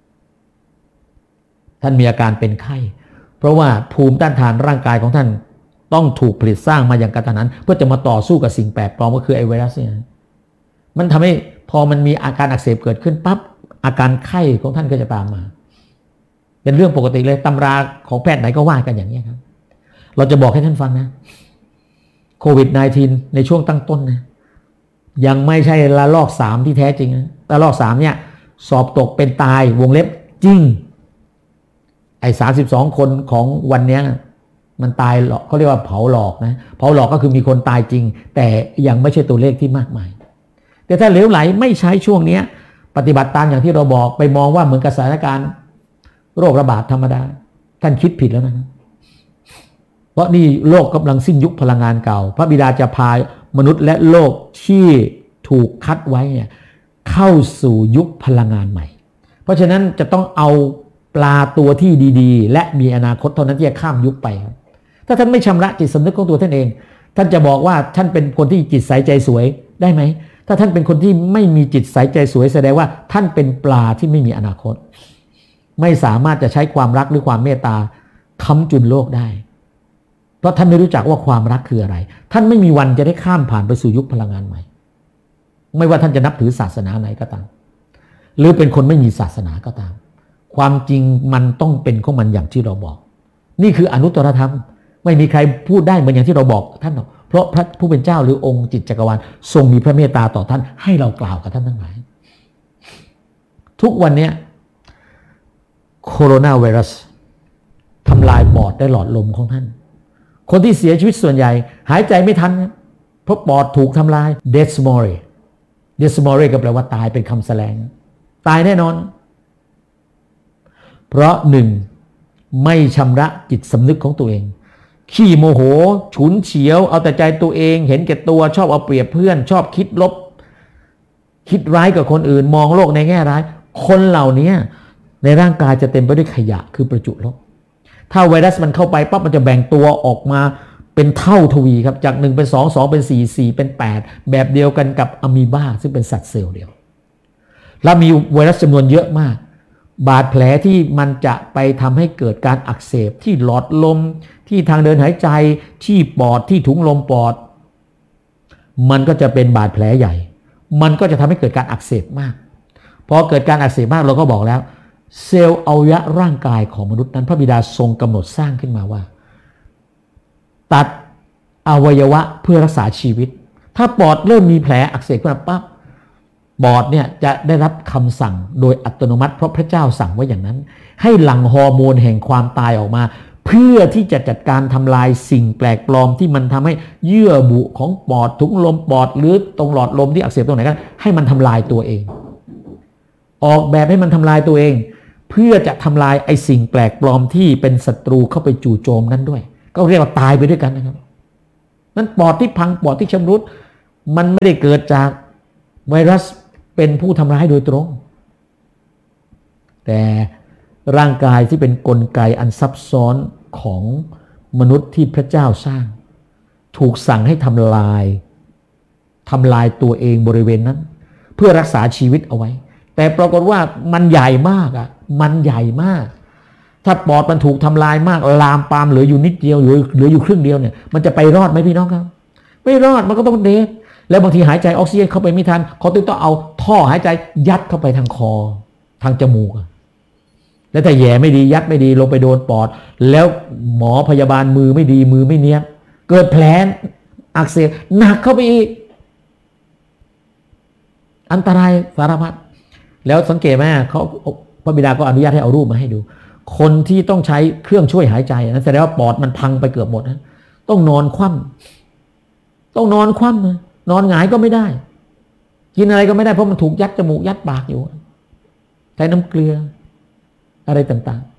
ท่านมีอาการเป็นไข้เพราะว่าภูมิต้านทานร่างกายของท่านต้องถูกผลิตสร้างมาอย่างกระทันหันเพื่อจะมาต่อสู้กับสิ่งแปลกปลอมก็คือไอไวรัสเนี่ยมันทำให้พอมันมีอาการอักเสบเกิดขึ้นปั๊บอาการไข้ของท่านก็จะตามมาเป็นเรื่องปกติเลยตำราของแพทย์ไหนก็ว่ากันอย่างนี้ครับเราจะบอกให้ท่านฟังนะโควิด สิบเก้า ในช่วงตั้งต้นนะยังไม่ใช่ระลอกสามที่แท้จริงนะระลอกสามเนี่ยสอบตกเป็นตายวงเล็บจริงไอ้สามสิบสองคนของวันเนี้ยมันตายหรอกเขาเรียกว่าเผาหลอกนะเผาหลอกก็คือมีคนตายจริงแต่ยังไม่ใช่ตัวเลขที่มากมายแต่ถ้าเหลวไหลไม่ใช้ช่วงนี้ปฏิบัติตามอย่างที่เราบอกไปมองว่าเหมือนกับสถานการณ์โรคระบาดธรรมดาท่านคิดผิดแล้วนะเพราะนี่โลกกำลังสิ้นยุคพลังงานเก่าพระบิดาจะพามนุษย์และโลกที่ถูกคัดไว้เนี่ยเข้าสู่ยุคพลังงานใหม่เพราะฉะนั้นจะต้องเอาปลาตัวที่ดีๆและมีอนาคตเท่านั้นที่จะข้ามยุคไปครับถ้าท่านไม่ชำระจิตสำนึกของตัวท่านเองท่านจะบอกว่าท่านเป็นคนที่จิตใสใจสวยได้ไหมถ้าท่านเป็นคนที่ไม่มีจิตใสใจสวยแสดงว่าท่านเป็นปลาที่ไม่มีอนาคตไม่สามารถจะใช้ความรักหรือความเมตตาค้ำจุนโลกได้เพราะท่านไม่รู้จักว่าความรักคืออะไรท่านไม่มีวันจะได้ข้ามผ่านไปสู่ยุคพลังงานใหม่ไม่ว่าท่านจะนับถือศาสนาไหนก็ตามหรือเป็นคนไม่มีศาสนาก็ตามความจริงมันต้องเป็นของมันอย่างที่เราบอกนี่คืออนุตตรธรรมไม่มีใครพูดได้เหมือนอย่างที่เราบอกท่านหรอกเพราะพระผู้เป็นเจ้าหรือองค์จิตจักรวาลทรงมีพระเมตตาต่อท่านให้เรากล่าวกับท่านทั้งหลายทุกวันนี้โคโรนาไวรัสทำลายปอดและหลอดลมของท่านคนที่เสียชีวิตส่วนใหญ่หายใจไม่ทันเพราะปอดถูกทำลาย death more death more ก็แปลว่าตายเป็นคำแสลงตายแน่นอนเพราะหนึ่งไม่ชำระจิตสำนึกของตัวเองขี้โมโหฉุนเฉียวเอาแต่ใจตัวเองเห็นแก่ตัวชอบเอาเปรียบเพื่อนชอบคิดลบคิดร้ายกับคนอื่นมองโลกในแง่ร้ายคนเหล่านี้ในร่างกายจะเต็มไปด้วยขยะคือประจุลบถ้าไวรัสมันเข้าไปปั๊บมันจะแบ่งตัวออกมาเป็นเท่าทวีครับจากหนึ่งเป็นสอง สองเป็นสี่ สี่เป็นแปดแบบเดียวกันกับอะมีบาซึ่งเป็นสัตว์เซลล์เดียวแล้วมีไวรัสจำนวนเยอะมากบาดแผลที่มันจะไปทำให้เกิดการอักเสบที่หลอดลมที่ทางเดินหายใจที่ปอดที่ถุงลมปอดมันก็จะเป็นบาดแผลใหญ่มันก็จะทำให้เกิดการอักเสบมากพอเกิดการอักเสบมากเราก็บอกแล้วเซลล์อวัยวะร่างกายของมนุษย์นั้นพระบิดาทรงกำหนดสร้างขึ้นมาว่าตัดอวัยวะเพื่อรักษาชีวิตถ้าปอดเริ่มมีแผลอักเสบขึ้นมาปั๊บปอดเนี่ยจะได้รับคำสั่งโดยอัตโนมัติเพราะพระเจ้าสั่งไว้อย่างนั้นให้หลั่งฮอร์โมนแห่งความตายออกมาเพื่อที่จะจัดการทำลายสิ่งแปลกปลอมที่มันทำให้เยื่อบุของปอดถุงลมปอดหรือตรงหลอดลมที่อักเสบตรงไหนกันให้มันทำลายตัวเองออกแบบให้มันทำลายตัวเองเพื่อจะทำลายไอ้สิ่งแปลกปลอมที่เป็นศัตรูเข้าไปจู่โจมนั้นด้วยก็เรียกว่าตายไปด้วยกันนะครับนั้นปอดที่พังปอดที่ชำรุดมันไม่ได้เกิดจากไวรัสเป็นผู้ทำร้ายโดยตรงแต่ร่างกายที่เป็นกลไกอันซับซ้อนของมนุษย์ที่พระเจ้าสร้างถูกสั่งให้ทำลายทำลายตัวเองบริเวณนั้นเพื่อรักษาชีวิตเอาไว้แต่ปรากฏว่ามันใหญ่มากอ่ะมันใหญ่มากถ้าปอดมันถูกทำลายมากลามปามเหลืออยู่นิดเดียวเหลือเหลืออยู่ครึ่งเดียวเนี่ยมันจะไปรอดไหมพี่น้องครับไม่รอดมันก็ต้องเดทแล้วบางทีหายใจออกซิเจนเข้าไปไม่ทันเขาต้องเอาท่อหายใจยัดเข้าไปทางคอทางจมูกแล้วแต่แย่ไม่ดียัดไม่ดีลงไปโดนปอดแล้วหมอพยาบาลมือไม่ดีมือไม่เนี้ยเกิดแผลอักเสบหนักเข้าไปอีกอันตรายสารพัดแล้วสังเกตไหมเขาพระบิดาก็อนุญาตให้เอารูปมาให้ดูคนที่ต้องใช้เครื่องช่วยหายใจนะแสดงว่าปอดมันพังไปเกือบหมดนะต้องนอนคว่ำต้องนอนคว่ำนะนอนหงายก็ไม่ได้กินอะไรก็ไม่ได้เพราะมันถูกยัดจมูกยัดปากอยู่ใช้น้ำเกลืออะไรต่าง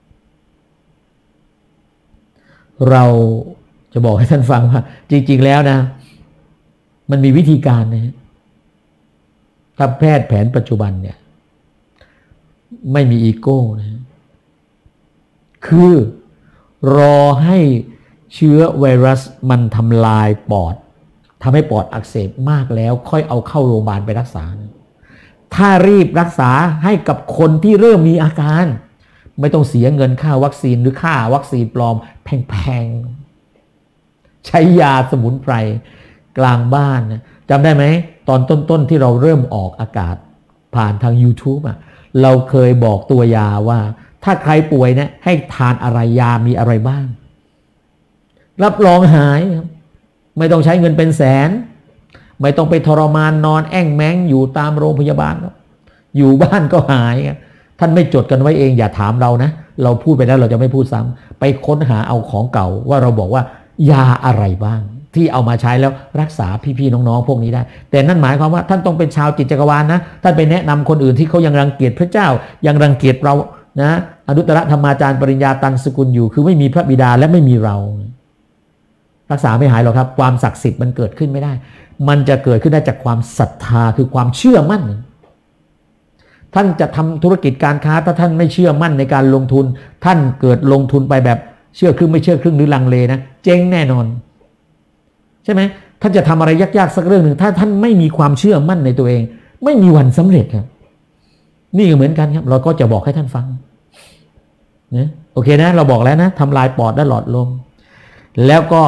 ๆเราจะบอกให้ท่านฟังว่าจริงๆแล้วนะมันมีวิธีการนะถ้าแพทย์แผนปัจจุบันเนี่ยไม่มีอีโก้นะคือรอให้เชื้อไวรัสมันทำลายปอดทำให้ปอดอักเสบมากแล้วค่อยเอาเข้าโรงพยาบาลไปรักษานะถ้ารีบรักษาให้กับคนที่เริ่มมีอาการไม่ต้องเสียเงินค่าวัคซีนหรือค่าวัคซีนปลอมแพงๆใช้ยาสมุนไพรกลางบ้านนะจำได้ไหมตอนต้นๆที่เราเริ่มออกอากาศผ่านทาง YouTube อ่ะเราเคยบอกตัวยาว่าถ้าใครป่วยเนี่ยให้ทานอะไรยามีอะไรบ้างรับรองหายครับไม่ต้องใช้เงินเป็นแสนไม่ต้องไปทรมานนอนแอ่งแมงอยู่ตามโรงพยาบาลอยู่บ้านก็หายท่านไม่จดกันไว้เองอย่าถามเรานะเราพูดไปแล้วเราจะไม่พูดซ้ำไปค้นหาเอาของเก่าว่าเราบอกว่ายาอะไรบ้างที่เอามาใช้แล้วรักษาพี่ๆน้องๆพวกนี้ได้แต่นั่นหมายความว่าท่านต้องเป็นชาวจิตจักรวาลนะท่านไปแนะนำคนอื่นที่เขายังรังเกียจพระเจ้ายังรังเกียจเรานะอนุตตรธรรมาจารย์ปริญญาตันสกุลอยู่คือไม่มีพระบิดาและไม่มีเรารักษาไม่หายหรอกครับความศักดิ์สิทธิ์มันเกิดขึ้นไม่ได้มันจะเกิดขึ้นได้จากความศรัทธาคือความเชื่อมั่นท่านจะทำธุรกิจการค้าถ้าท่านไม่เชื่อมั่นในการลงทุนท่านเกิดลงทุนไปแบบเชื่อครึ่งไม่เชื่อครึ่งหรือลังเลนะเจ๊งแน่นอนใช่ไหมท่านจะทำอะไรยากๆสักเรื่องหนึ่งถ้าท่านไม่มีความเชื่อมั่นในตัวเองไม่มีวันสำเร็จครับนี่ก็เหมือนกันครับเราก็จะบอกให้ท่านฟังนะโอเคนะเราบอกแล้วนะทำลายปอดและหลอดลมแล้วก็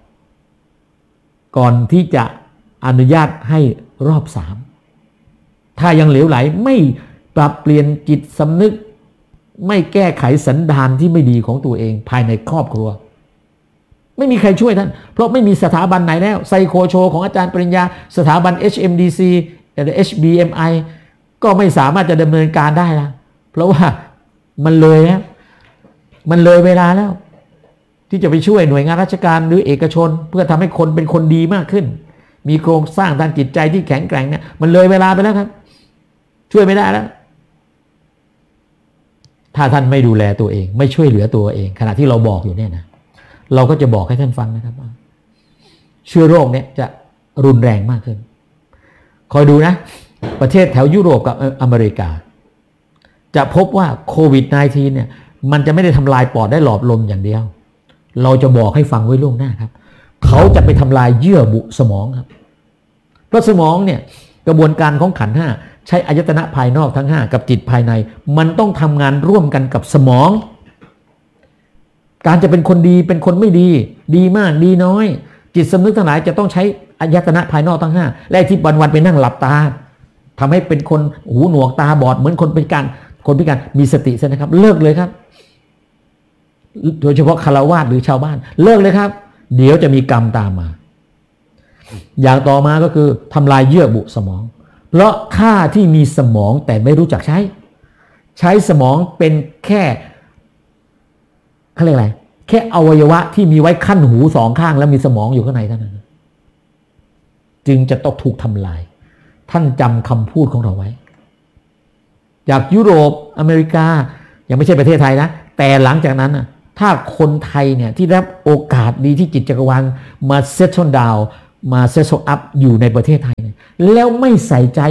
ก่อนที่จะอนุญาตให้รอบสามถ้ายังเหลวไหลไม่ปรับเปลี่ยนจิตสำนึกไม่แก้ไขสันดานที่ไม่ดีของตัวเองภายในครอบครัวไม่มีใครช่วยท่านเพราะไม่มีสถาบันไหนแล้วไซโคโชของอาจารย์ปริญญาสถาบัน เอช เอ็ม ดี ซี หรือ เอช บี เอ็ม ไอ ก็ไม่สามารถจะดำเนินการได้ละเพราะว่ามันเลยแล้วมันเลยเวลาแล้วที่จะไปช่วยหน่วยงานราชการหรือเอกชนเพื่อทำให้คนเป็นคนดีมากขึ้นมีโครงสร้างทางจิตใจที่แข็งแกร่งเนี่ยมันเลยเวลาไปแล้วครับช่วยไม่ได้แล้วถ้าท่านไม่ดูแลตัวเองไม่ช่วยเหลือตัวเองขณะที่เราบอกอยู่เนี่ยนะเราก็จะบอกให้ท่านฟังนะครับว่าเชื้อโรคเนี่ยจะรุนแรงมากขึ้นคอยดูนะประเทศแถวยุโรปกับอเมริกาจะพบว่าโควิด สิบเก้า เนี่ยมันจะไม่ได้ทำลายปอดได้หลอดลมอย่างเดียวเราจะบอกให้ฟังไว้ล่วงหน้าครับเขาจะไปทำลายเยื่อบุสมองครับเพราะสมองเนี่ยกระบวนการของขันธ์ห้าใช้อายตนะภายนอกทั้งห้ากับจิตภายในมันต้องทำงานร่วมกันกับสมองการจะเป็นคนดีเป็นคนไม่ดีดีมากดีน้อยจิตสำนึกทั้งหลายจะต้องใช้อายตนะภายนอกทั้งห้าและที่วันๆไปนั่งหลับตาทำให้เป็นคนหูหนวกตาบอดเหมือนคนเป็นการคนพิการมีสติซะนะครับเลิกเลยครับโดยเฉพาะฆราวาสหรือชาวบ้านเลิกเลยครับเดี๋ยวจะมีกรรมตามมาอย่างต่อมาก็คือทำลายเยื่อบุสมองเพราะข้าที่มีสมองแต่ไม่รู้จักใช้ใช้สมองเป็นแค่เขาเรียกอะไรแค่อวัยวะที่มีไว้ขั้นหูสองข้างแล้วมีสมองอยู่ข้างในเท่านั้นจึงจะต้องถูกทำลายท่านจำคำพูดของเราไว้จากยุโรปอเมริกายังไม่ใช่ประเทศไทยนะแต่หลังจากนั้นนะถ้าคนไทยเนี่ยที่รับโอกาสดีที่จิตจักรวาลมาเซตชนดาวมาเซตชอัพอยู่ในประเทศไทยแล้วไม่ใส่ใจ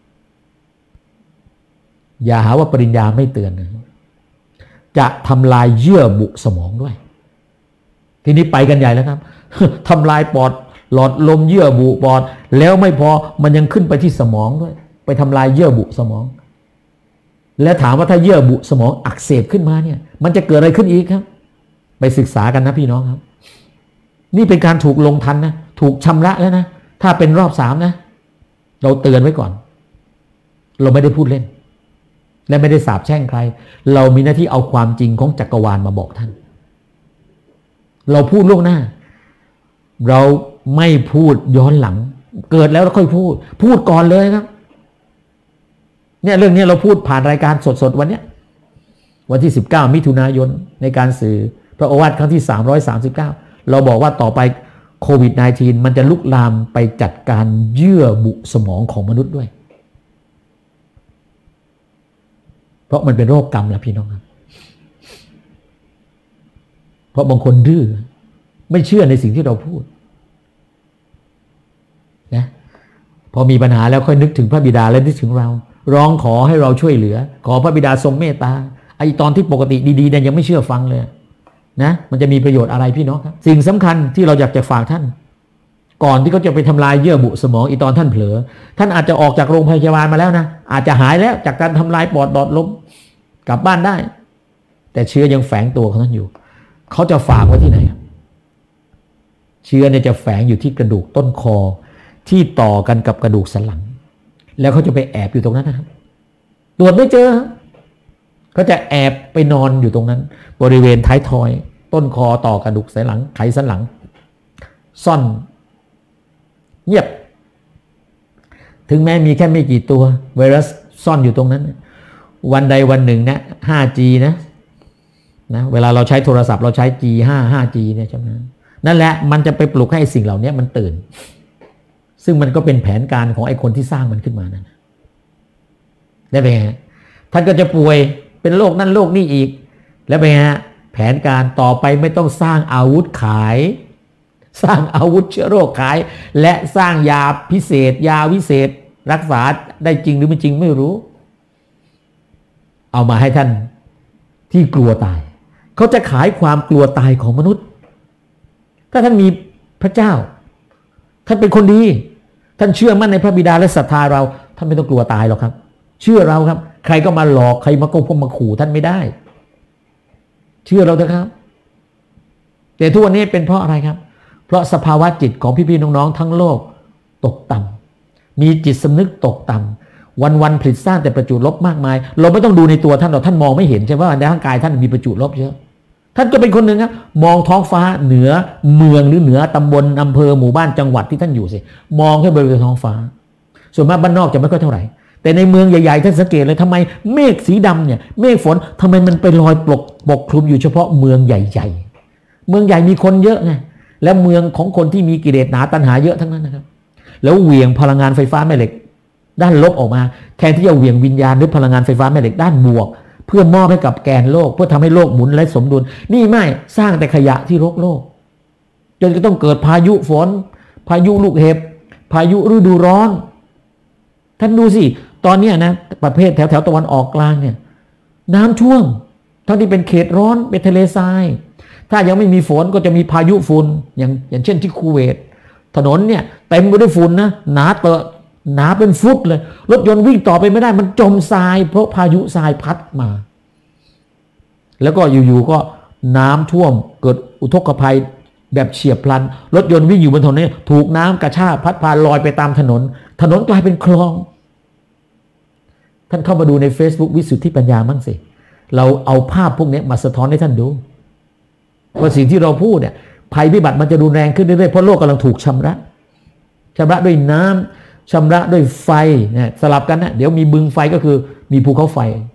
อย่าหาว่าปริญญาไม่เตือนนะจะทำลายเยื่อบุสมองด้วยทีนี้ไปกันใหญ่แล้วครับ ทำลายปอดหลอดลมเยื่อบุปอดแล้วไม่พอมันยังขึ้นไปที่สมองด้วยไปทำลายเยื่อบุสมองแล้วถามว่าถ้าเยื่อบุสมองอักเสบขึ้นมาเนี่ยมันจะเกิดอะไรขึ้นอีกครับไปศึกษากันนะพี่น้องครับนี่เป็นการถูกลงทันนะถูกชำระแล้วนะถ้าเป็นรอบสามนะเราเตือนไว้ก่อนเราไม่ได้พูดเล่นและไม่ได้สาปแช่งใครเรามีหน้าที่เอาความจริงของจักรวาลมาบอกท่านเราพูดล่วงหน้าเราไม่พูดย้อนหลังเกิดแล้วเราค่อยพูดพูดก่อนเลยครับเนี่ยเรื่องนี้เราพูดผ่านรายการสดๆวันเนี้ยวันที่สิบเก้ามิถุนายนในการสื่อพระโอวาทครั้งที่สามร้อยสามสิบเก้าเราบอกว่าต่อไปโควิด สิบเก้า มันจะลุกลามไปจัดการเยื่อบุสมองของมนุษย์ด้วยเพราะมันเป็นโรคกรรมแล้วพี่น้องครับเพราะบางคนดื้อไม่เชื่อในสิ่งที่เราพูดนะพอมีปัญหาแล้วค่อยนึกถึงพระบิดาและนึกถึงเราร้องขอให้เราช่วยเหลือขอพระบิดาทรงเมตตาไอตอนที่ปกติดีๆเนี่ยยังไม่เชื่อฟังเลยนะมันจะมีประโยชน์อะไรพี่น้องครับสิ่งสำคัญที่เราอยากจะฝากท่านก่อนที่เขาจะไปทำลายเยื่อบุสมองอีตอนท่านเผลอท่านอาจจะออกจากโรงพยาบาลมาแล้วนะอาจจะหายแล้วจากการทำลายปอดหลอดลมกลับบ้านได้แต่เชื้อยังแฝงตัวของท่านอยู่เขาจะฝากไว้ที่ไหนเชื้อเนี่ยจะแฝงอยู่ที่กระดูกต้นคอที่ต่อกันกับกระดูกสันหลังแล้วเขาจะไปแอบอยู่ตรงนั้นนะครับตรวจไม่เจอเขาจะแอบไปนอนอยู่ตรงนั้นบริเวณท้ายทอยต้นคอต่อกระดูกสันหลังไขสันหลังซ่อนเงียบถึงแม้มีแค่ไม่กี่ตัวไวรัสซ่อนอยู่ตรงนั้นวันใดวันหนึ่งนะ ห้าจี นะนะเวลาเราใช้โทรศัพท์เราใช้ จี ห้า ห้าจี เนี่ยใช่ไหมนั่นแหละมันจะไปปลุกให้สิ่งเหล่านี้มันตื่นซึ่งมันก็เป็นแผนการของไอ้คนที่สร้างมันขึ้นมานั่นได้ไหมฮะท่านก็จะป่วยเป็นโรคนั่นโรคนี่อีกแล้วไปฮะแผนการต่อไปไม่ต้องสร้างอาวุธขายสร้างอาวุธเชื้อโรคขายและสร้างยาพิเศษยาวิเศษรักษาได้จริงหรือไม่จริงไม่รู้เอามาให้ท่านที่กลัวตายเขาจะขายความกลัวตายของมนุษย์ถ้าท่านมีพระเจ้าท่านเป็นคนดีท่านเชื่อมั่นในพระบิดาและศรัทธาเราท่านไม่ต้องกลัวตายหรอกครับเชื่อเราครับใครก็มาหลอกใครมาโกงมาขู่ท่านไม่ได้เชื่อเราเถอะครับแต่ทุกวันนี้เป็นเพราะอะไรครับเพราะสภาวะจิตของพี่ๆน้องๆทั้งโลกตกต่ำมีจิตสำนึกตกต่ำวันๆผลิตสร้างแต่ประจุลบมากมายเราไม่ต้องดูในตัวท่านเราท่านมองไม่เห็นใช่ไหมว่าในร่างกายท่านมีประจุลบเยอะท่านก็เป็นคนหนึ่งครับมองท้องฟ้าเหนือเมืองหรือเหนือตำบลอำเภอหมู่บ้านจังหวัดที่ท่านอยู่สิมองแค่บริเวณท้องฟ้าส่วนมากบ้านนอกจะไม่ค่อยเท่าไหร่แต่ในเมืองใหญ่ๆท่านสังเกตเลยทำไมเมฆสีดำเนี่ยเมฆฝนทำไมมันไปลอยปกปกคลุมอยู่เฉพาะเมืองใหญ่ๆเมืองใหญ่มีคนเยอะไงและเมืองของคนที่มีกิเลสหนาตัณหาเยอะทั้งนั้นนะครับแล้วเหวี่ยงพลังงานไฟฟ้าแม่เหล็กด้านลบออกมาแทนที่จะเหวี่ยงวิญญาณหรือพลังงานไฟฟ้าแม่เหล็กด้านบวกเพื่อมอบให้กับแกนโลกเพื่อทำให้โลกหมุนและสมดุลนี่ไม่สร้างแต่ขยะที่รกโลกจนก็ต้องเกิดพายุฝนพายุลูกเห็บพายุฤดูร้อนท่านดูสิตอนนี้นะประเภทแถวแถวตะวันออกกลางเนี่ยน้ำท่วมทั้งที่เป็นเขตร้อนเป็นทะเลทรายถ้ายังไม่มีฝนก็จะมีพายุฝุ่นอย่างอย่างเช่นที่คูเวตถนนเนี่ยเต็มไปด้วยฝุ่นนะหนาเตอะหนาเป็นฟุตเลยรถยนต์วิ่งต่อไปไม่ได้มันจมทรายเพราะพายุทรายพัดมาแล้วก็อยู่ๆก็น้ำท่วมเกิดอุทกภัยแบบเฉียบพลันรถยนต์วิ่งอยู่บนถนนนี้ถูกน้ำกระชากพัดพาลอยไปตามถนนถนนกลายเป็นคลองท่านเข้ามาดูใน Facebook วิสุทธิปัญญามั่งสิเราเอาภาพพวกนี้มาสะท้อนให้ท่านดูว่าสิ่งที่เราพูดเนี่ยภัยพิบัติมันจะรุนแรงขึ้นเรื่อยๆเพราะโลกกำลังถูกชำระชำระด้วยน้ำชำระด้วยไฟเนี่ยสลับกันนะเดี๋ยวมีบึงไฟก็คือมีภูเขาไฟ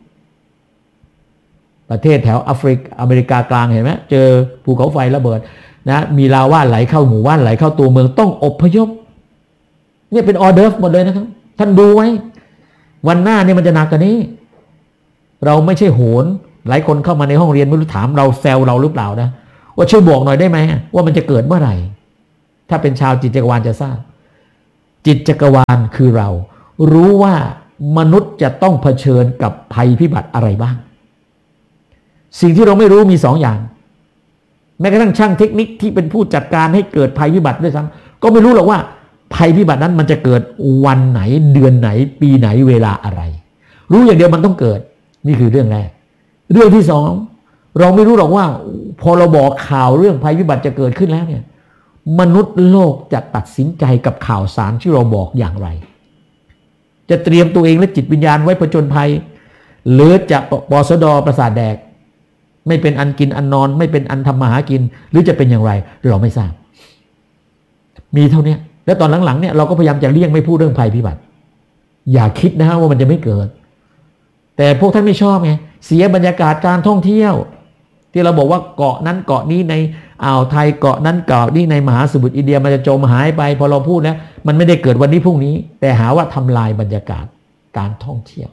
ประเทศแถวแอฟริกาอเมริกากลางเห็นไหมเจอภูเขาไฟระเบิดนะมีลาวาไหลเข้าหมู่บ้านไหลเข้าตัวเมืองต้องอพยพเนี่ยเป็นออเดอร์ฟหมดเลยนะครับท่านดูไว้วันหน้าเนี่ยมันจะหนักกว่านี้เราไม่ใช่โหนหลายคนเข้ามาในห้องเรียนไม่รู้ถามเราแซวเราหรือเปล่านะว่าช่วยบอกหน่อยได้ไหมว่ามันจะเกิดเมื่อไหร่ถ้าเป็นชาวจิตจักรวาลจะทราบจิตจักรวาลคือเรารู้ว่ามนุษย์จะต้องเผชิญกับภัยพิบัติอะไรบ้างสิ่งที่เราไม่รู้มีสองอย่างแม้กระทั่งช่างเทคนิคที่เป็นผู้จัดการให้เกิดภัยพิบัติด้วยซ้ำก็ไม่รู้หรอกว่าภัยพิบัตินั้นมันจะเกิดวันไหนเดือนไหนปีไหนเวลาอะไรรู้อย่างเดียวมันต้องเกิดนี่คือเรื่องแรกเรื่องที่สองเราไม่รู้หรอกว่าพอเราบอกข่าวเรื่องภัยพิบัติจะเกิดขึ้นแล้วเนี่ยมนุษย์โลกจะตัดสินใจกับข่าวสารที่เราบอกอย่างไรจะเตรียมตัวเองและจิตวิญญาณไว้ผจญภัยหรือจะปสดประสาทแดกไม่เป็นอันกินอันนอนไม่เป็นอันทำมาหากินหรือจะเป็นอย่างไรเราไม่ทราบมีเท่านี้แล้วตอนหลังๆเนี่ยเราก็พยายามจะเลี่ยงไม่พูดเรื่องภัยพิบัติอย่าคิดนะฮะว่ามันจะไม่เกิดแต่พวกท่านไม่ชอบไงเสียบรรยากาศการท่องเที่ยวที่เราบอกว่าเกาะนั้นเกาะนี้ในอ่าวไทยเกาะนั้นเกาะนี้ในมหาสมุทรอินเดียมันจะจมหายไปพอเราพูดแล้วมันไม่ได้เกิดวันนี้พรุ่งนี้แต่หาว่าทำลายบรรยากาศการท่องเที่ยว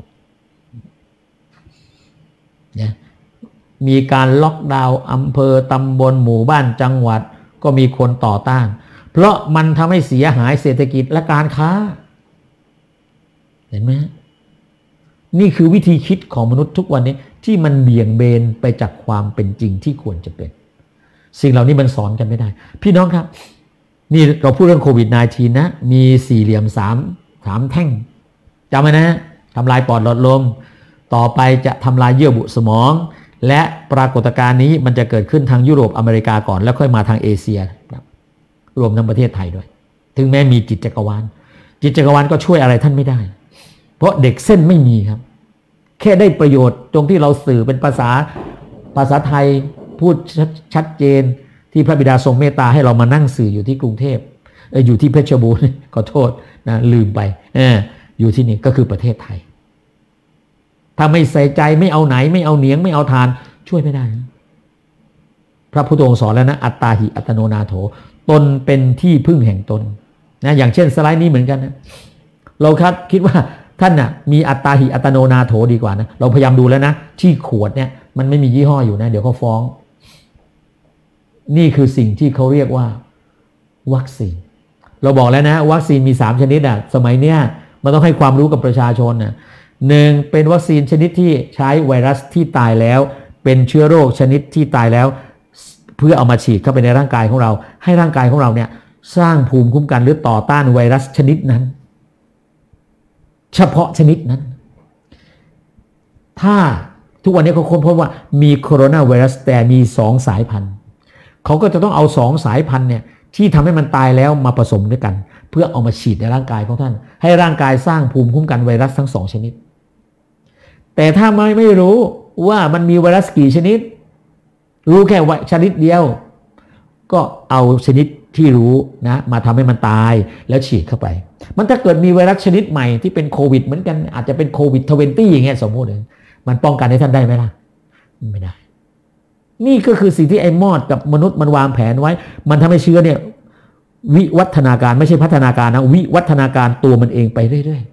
เนี่ยมีการล็อกดาวน์อำเภอตำบลหมู่บ้านจังหวัดก็มีคนต่อต้านเพราะมันทำให้เสียหายเศรษฐกิจและการค้าเห็นไหมนี่คือวิธีคิดของมนุษย์ทุกวันนี้ที่มันเบี่ยงเบนไปจากความเป็นจริงที่ควรจะเป็นสิ่งเหล่านี้มันสอนกันไม่ได้พี่น้องครับนี่เราพูดเรื่องโควิด สิบเก้า นะมีสี่เหลี่ยมสามสามแท่งจำไว้นะทำลายปอดหลอดลมต่อไปจะทำลายเยื่อบุสมองและปรากฏการณ์นี้มันจะเกิดขึ้นทางยุโรปอเมริกาก่อนแล้วค่อยมาทางเอเชียรวมทั้งประเทศไทยด้วยถึงแม้มีจิตจักรวาลจิตจักรวาลก็ช่วยอะไรท่านไม่ได้เพราะเด็กเส้นไม่มีครับแค่ได้ประโยชน์ตรงที่เราสื่อเป็นภาษาภาษาไทยพูดชัดเจนที่พระบิดาทรงเมตตาให้เรามานั่งสื่ออยู่ที่กรุงเทพเอออยู่ที่เพชรบูรณ์ขอโทษนะลืมไปเอออยู่ที่นี่ก็คือประเทศไทยถ้าไม่ใส่ใจไม่เอาไหนไม่เอาเหนียงไม่เอาทานช่วยไม่ได้นะพระพุทธองค์สอนแล้วนะอัตตาหิอัตโนนาโถตนเป็นที่พึ่งแห่งตนนะอย่างเช่นสไลด์นี้เหมือนกันนะเราครับคิดว่าท่านน่ะมีอัตตาหิอัตโนนาโถดีกว่านะเราพยายามดูแล้วนะที่ขวดเนี่ยมันไม่มียี่ห้ออยู่นะเดี๋ยวเขาฟ้องนี่คือสิ่งที่เขาเรียกว่าวัคซีนเราบอกแล้วนะวัคซีนมีสามชนิดอ่ะสมัยเนี้ยมันต้องให้ความรู้กับประชาชนนะหนึ่งเป็นวัคซีนชนิดที่ใช้ไวรัสที่ตายแล้วเป็นเชื้อโรคชนิดที่ตายแล้วเพื่อเอามาฉีดเข้าไปในร่างกายของเราให้ร่างกายของเราเนี่ยสร้างภูมิคุ้มกันหรือต่อต้านไวรัสชนิดนั้นเฉพาะชนิดนั้นถ้าทุกวันนี้เขาค้นพบว่ามีโคโรนาไวรัสแต่มีสองสายพันธุ์เขาก็จะต้องเอาสองสายพันธุ์เนี่ยที่ทำให้มันตายแล้วมาผสมด้วยกันเพื่อเอามาฉีดในร่างกายของท่านให้ร่างกายสร้างภูมิคุ้มกันไวรัสทั้งสองชนิดแต่ถ้าไม่ไม่รู้ว่ามันมีไวรัสกี่ชนิดรู้แค่ชนิดเดียวก็เอาชนิดที่รู้นะมาทำให้มันตายแล้วฉีดเข้าไปมันถ้าเกิดมีไวรัสชนิดใหม่ที่เป็นโควิดเหมือนกันอาจจะเป็นโควิดยี่สิบอย่างเงี้ยสมมติเลยมันป้องกันให้ท่านได้ไหมล่ะไม่ได้นี่ก็คือสิ่งที่ไอ้มอดกับมนุษย์มันวางแผนไว้มันทำให้เชื้อเนี่ยวิวัฒนาการไม่ใช่พัฒนาการนะวิวัฒนาการตัวมันเองไปเรื่อย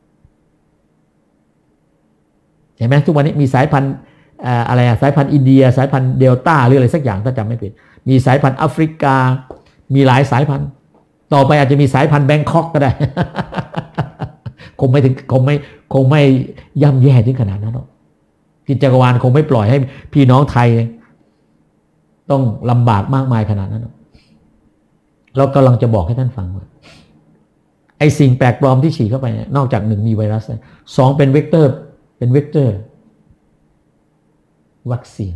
ๆเห็นไหมทุกวันนี้มีสายพันธุ์อะไรอะสายพันธุ์อินเดียสายพันธุ์เดลต้าหรืออะไรสักอย่างถ้าจำไม่ผิดมีสายพันธุ์แอฟริกามีหลายสายพันธุ์ต่อไปอาจจะมีสายพันธุ์แบงคอกก็ได้ คงไม่ถึงคงไม่คงไม่ย่ำแย่ถึงขนาดนั้นหรอกจิตจักรวาลคงไม่ปล่อยให้พี่น้องไทยต้องลำบากมากมายขนาดนั้นหรอกเรากำลังจะบอกให้ท่านฟังว่าไอ้สิ่งแปลกปลอมที่ฉีดเข้าไปนอกจากหนึ่งมีไวรัสสองเป็นเวกเตอร์เป็นเวกเตอร์วัคซีน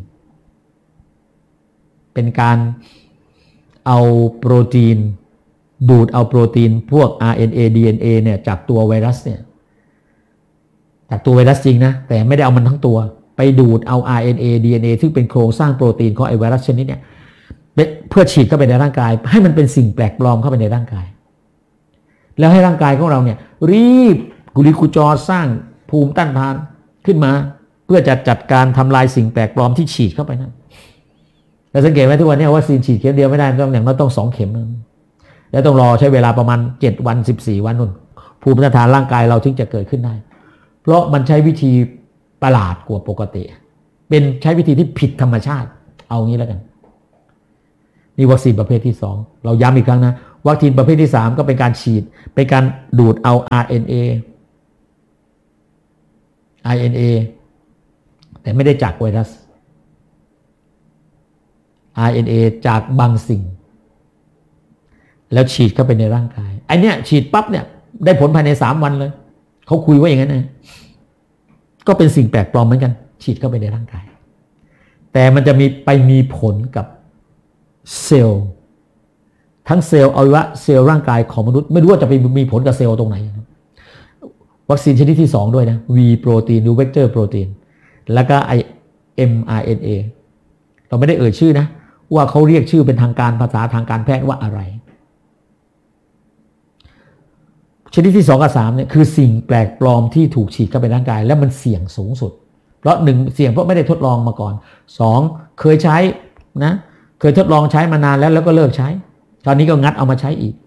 เป็นการเอาโปรตีนดูดเอาโปรตีนพวก อาร์ เอ็น เอ ดี เอ็น เอ เนี่ยจากตัวไวรัสเนี่ยจากตัวไวรัสจริงนะแต่ไม่ได้เอามันทั้งตัวไปดูดเอา อาร์ เอ็น เอ ดี เอ็น เอ ซึ่งเป็นโครงสร้างโปรตีนของไอไวรัสชนิดเนี่ยเพื่อฉีดเข้าไปในร่างกายให้มันเป็นสิ่งแปลกปลอมเข้าไปในร่างกายแล้วให้ร่างกายของเราเนี่ยรีบกุลิกุจรสร้างภูมิต้านทานขึ้นมาเพื่อจะจัดการทำลายสิ่งแปลกปลอมที่ฉีดเข้าไปนั่นแล้วสังเกตไหมทุกวันนี้วัคซีนฉีดเข็มเดียวไม่ได้ต้องอย่างน้อยต้องสองเข็มแล้วต้องรอใช้เวลาประมาณเจ็ดวันสิบสี่วันนู่นภูมิต้านทานร่างกายเราถึงจะเกิดขึ้นได้เพราะมันใช้วิธีประหลาดกว่าปกติเป็นใช้วิธีที่ผิดธรรมชาติเอางี้แล้วกันนี่วัคซีนประเภทที่สองเราย้ำอีกครั้งนะวัคซีนประเภทที่สามก็เป็นการฉีดเป็นการดูดเอา อาร์ เอ็น เอ อาร์ เอ็น เอ แต่ไม่ได้จากไวรัส อาร์ เอ็น เอ จากบางสิ่งแล้วฉีดเข้าไปในร่างกายไอเนี้ยฉีดปั๊บเนี่ยได้ผลภายในสามวันเลยเขาคุยว่าอย่างนั้นนะก็เป็นสิ่งแปลกปลอมเหมือนกันฉีดเข้าไปในร่างกายแต่มันจะมีไปมีผลกับเซลล์ทั้งเซลล์อวัยวะเซลล์ร่างกายของมนุษย์ไม่รู้ว่าจะไปมีผลกับเซลล์ตรงไหนวัคซีนชนิดที่สองด้วยนะ V โปรตีนหรือเวกเตอร์โปรตีนแล้วก็ไอ เอ็ม อาร์ เอ็น เอ เราไม่ได้เอ่ยชื่อนะว่าเขาเรียกชื่อเป็นทางการภาษาทางการแพทย์ว่าอะไรชนิดที่สองกับสามเนี่ยคือสิ่งแปลกปลอมที่ถูกฉีดเข้าไปในร่างกายและมันเสี่ยงสูงสุดเพราะหนึ่งเสี่ยงเพราะไม่ได้ทดลองมาก่อนสองเคยใช้นะเคยทดลองใช้มานานแล้วแล้วก็เลิกใช้ตอนนี้ก็งัดเอามาใช้อีก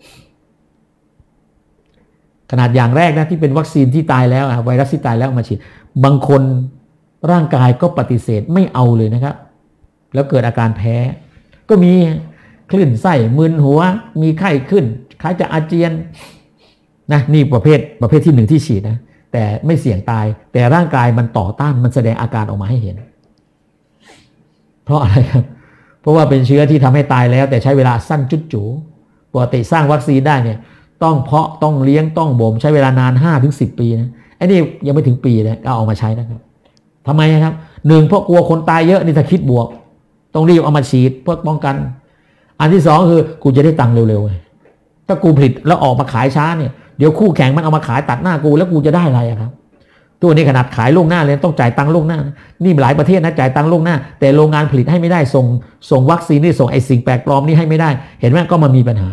ขนาดอย่างแรกนะที่เป็นวัคซีนที่ตายแล้วไวรัสที่ตายแล้วมาฉีดบางคนร่างกายก็ปฏิเสธไม่เอาเลยนะครับแล้วเกิดอาการแพ้ก็มีคลื่นไส้มึนหัวมีไข้ขึ้นคล้ายจะอาเจียนนะนี่ประเภทประเภทที่หนึ่งที่ฉีดนะแต่ไม่เสี่ยงตายแต่ร่างกายมันต่อต้านมันแสดงอาการออกมาให้เห็นเพราะอะไรครับเพราะว่าเป็นเชื้อที่ทำให้ตายแล้วแต่ใช้เวลาสั้นจุดจูปกติสร้างวัคซีนได้เนี่ยต้องเพาะต้องเลี้ยงต้องบ่มใช้เวลานาน ห้าถึงสิบ ปีนะไอ้นี่ยังไม่ถึงปีเลยก็เอามาใช้นะครับทำไมครับหนึ่งเพราะกลัวคนตายเยอะนี่ถ้าคิดบวกต้องรีบเอามาฉีดเพื่อป้องกันอันที่สองคือกูจะได้ตังค์เร็วๆถ้ากูผลิตแล้วออกมาขายช้าเนี่ยเดี๋ยวคู่แข่งมันเอามาขายตัดหน้ากูแล้วกูจะได้อะไรครับตัวนี้ขนาดขายล่วงหน้าเลยต้องจ่ายตังค์ล่วงหน้านี่หลายประเทศนะจ่ายตังค์ล่วงหน้าแต่โรงงานผลิตให้ไม่ได้ส่งส่งวัคซีนนี่ส่งไอ้สิ่งแปลกปลอมนี่ให้ไม่ได้เห็นไหมก็มามีปัญหา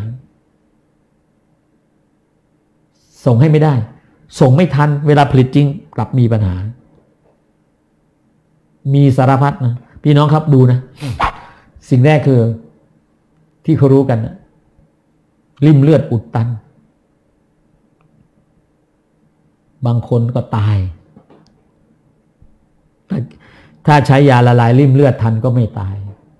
ส่งให้ไม่ได้ส่งไม่ทันเวลาผลิตจริงกลับมีปัญหามีสารพัดนะพี่น้องครับดูนะสิ่งแรกคือที่เขารู้กันนะริ่มเลือดอุดตันบางคนก็ตายถ้าใช้ยาละลายริ่มเลือดทันก็ไม่ตาย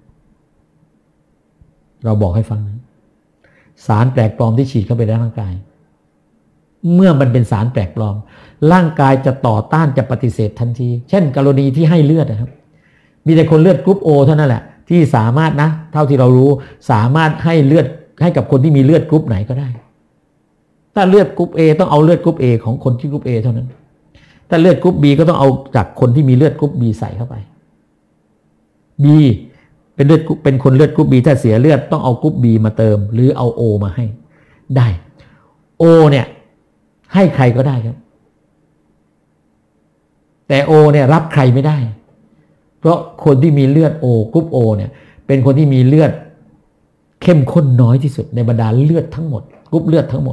เราบอกให้ฟังนะสารแปลกปลอมที่ฉีดเข้าไปในร่างกายเมื่อมันเป็นสารแปลกปลอมร่างกายจะต่อต้านจะปฏิเสธทันทีเช่นกรณีที่ให้เลือดนะครับมีแต่คนเลือดกรุ๊ปโอเท่านั้นแหละที่สามารถนะเท่าที่เรารู้สามารถให้เลือดให้กับคนที่มีเลือดกรุ๊ปไหนก็ได้ถ้าเลือดกรุ๊ป A ต้องเอาเลือดกรุ๊ป A ของคนที่กรุ๊ป A เท่านั้นถ้าเลือดกรุ๊ป B ก็ต้องเอาจากคนที่มีเลือดกรุ๊ป B ใส่เข้าไป B เป็นเลือดเป็นคนเลือดกรุ๊ป B ถ้าเสียเลือดต้องเอากรุ๊ป B มาเติมหรือเอา O มาให้ได้ O เนี่ยให้ใครก็ได้ครับแต่ O เนี่ยรับใครไม่ได้เพราะคนที่มีเลือด O กรุ๊ป O เนี่ยเป็นคนที่มีเลือดเข้มข้นน้อยที่สุดในบรรดาเลือดทั้งหมดกรุ๊ปเลือดทั้งหมด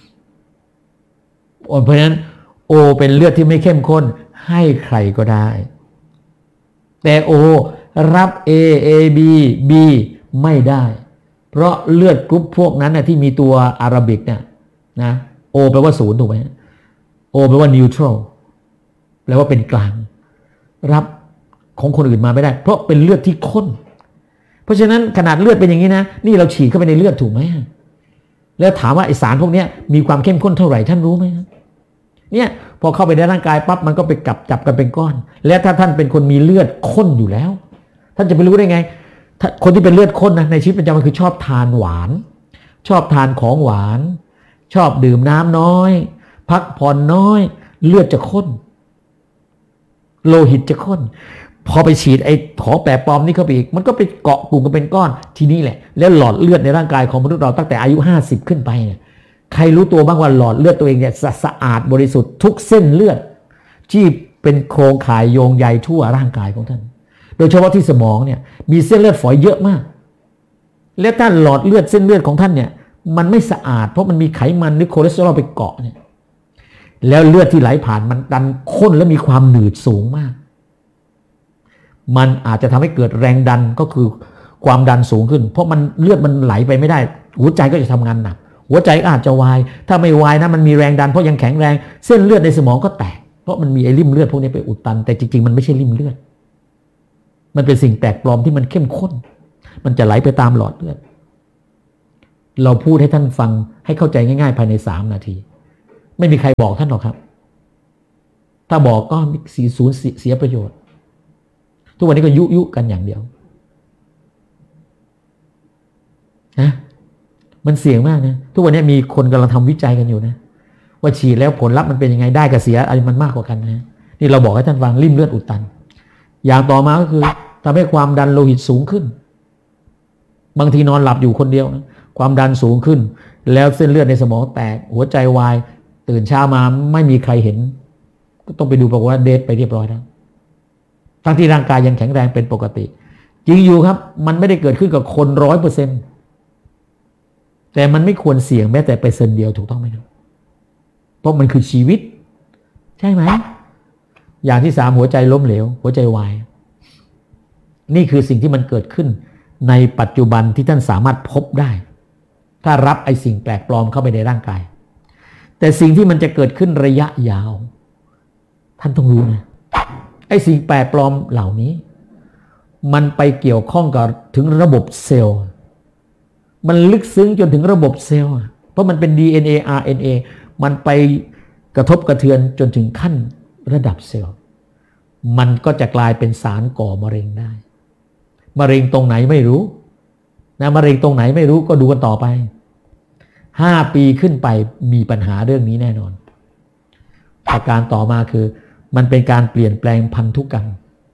เพราะฉะนั้น O เป็นเลือดที่ไม่เข้มข้นให้ใครก็ได้แต่ O รับ A A B B ไม่ได้เพราะเลือดกรุ๊ปพวกนั้นนะที่มีตัวอาราบิกเนี่ยนะ O แปลว่าศูนย์ถูกไหม O แปลว่า neutral แปลว่าเป็นกลางรับของคนอื่นมาไม่ได้เพราะเป็นเลือดที่ข้นเพราะฉะนั้นขนาดเลือดเป็นอย่างนี้นะนี่เราฉีดเข้าไปในเลือดถูกไหมแล้วถามว่าไอสารพวกนี้มีความเข้มข้นเท่าไหร่ท่านรู้ไหมเนี่ยพอเข้าไปในร่างกายปั๊บมันก็ไปกลับจับกันเป็นก้อนและถ้าท่านเป็นคนมีเลือดข้นอยู่แล้วท่านจะไปรู้ได้ไงคนที่เป็นเลือดข้นนะในชีวิตประจำวันคือชอบทานหวานชอบทานของหวานชอบดื่มน้ำน้อยพักผ่อนน้อยเลือดจะข้นโลหิตจะข้นพอไปฉีดไอ้ของแปลกปลอมนี่เข้าไปอีกมันก็ไปเกาะกลุ่มกันเป็นก้อนทีนี้แหละแล้วหลอดเลือดในร่างกายของมนุษย์เราตั้งแต่อายุห้าสิบขึ้นไปเนี่ยใครรู้ตัวบ้างว่าหลอดเลือดตัวเองเนี่ยสะอาดบริสุทธิ์ทุกเส้นเลือดที่เป็นโครงข่ายโยงใยทั่วร่างกายของท่านโดยเฉพาะที่สมองเนี่ยมีเส้นเลือดฝอยเยอะมากและถ้าหลอดเลือดเส้นเลือดของท่านเนี่ยมันไม่สะอาดเพราะมันมีไขมันหรือคอเลสเตอรอลไปเกาะเนี่ยแล้วเลือดที่ไหลผ่านมันดันข้นและมีความหนืดสูงมากมันอาจจะทำให้เกิดแรงดันก็คือความดันสูงขึ้นเพราะมันเลือดมันไหลไปไม่ได้หัวใจก็จะทำงานหนักหัวใจก็อาจจะวายถ้าไม่วายนะมันมีแรงดันเพราะยังแข็งแรงเส้นเลือดในสมองก็แตกเพราะมันมีไอ้ริ่มเลือดพวกนี้ไปอุดตันแต่จริงๆมันไม่ใช่ริ่มเลือดมันเป็นสิ่งแปลกปลอมที่มันเข้มข้นมันจะไหลไปตามหลอดเลือดเราพูดให้ท่านฟังให้เข้าใจง่ายๆภายในสามนาทีไม่มีใครบอกท่านหรอกครับถ้าบอกก็สีสูญเสียประโยชน์ทุกวันนี้ก็ยุยุกันอย่างเดียวนะมันเสี่ยงมากนะทุกวันนี้มีคนกำลังทำวิจัยกันอยู่นะว่าฉีดแล้วผลลัพธ์มันเป็นยังไงได้กับเสียอะไรมันมากกว่ากันนะนี่เราบอกให้ท่านฟังริ่มเลือดอุดตันอย่างต่อมาก็คือทำให้ความดันโลหิตสูงขึ้นบางทีนอนหลับอยู่คนเดียวนะความดันสูงขึ้นแล้วเส้นเลือดในสมองแตกหัวใจวายตื่นเช้ามาไม่มีใครเห็นก็ต้องไปดูปรากฏว่าเดทไปเรียบร้อยแล้วทั้งที่ร่างกายยังแข็งแรงเป็นปกติจริงอยู่ครับมันไม่ได้เกิดขึ้นกับคนร้อยเปอร์เซ็นต์แต่มันไม่ควรเสี่ยงแม้แต่เปอร์เซ็นต์เดียวถูกต้องไหมครับเพราะมันคือชีวิตใช่ไหมอย่างที่สามหัวใจล้มเหลวหัวใจวายนี่คือสิ่งที่มันเกิดขึ้นในปัจจุบันที่ท่านสามารถพบได้ถ้ารับไอ้สิ่งแปลกปลอมเข้าไปในร่างกายแต่สิ่งที่มันจะเกิดขึ้นระยะยาวท่านต้องรู้นะไอ้สิ่งแปลกปลอมเหล่านี้มันไปเกี่ยวข้องกับถึงระบบเซลล์มันลึกซึ้งจนถึงระบบเซลล์เพราะมันเป็น ดี เอ็น เอ อาร์ เอ็น เอ มันไปกระทบกระเทือนจนถึงขั้นระดับเซลล์มันก็จะกลายเป็นสารก่อมะเร็งได้มะเร็งตรงไหนไม่รู้นะมะเร็งตรงไหนไม่รู้ก็ดูกันต่อไปห้าปีขึ้นไปมีปัญหาเรื่องนี้แน่นอนประการต่อมาคือมันเป็นการเปลี่ยนแปลงพันธุกรรม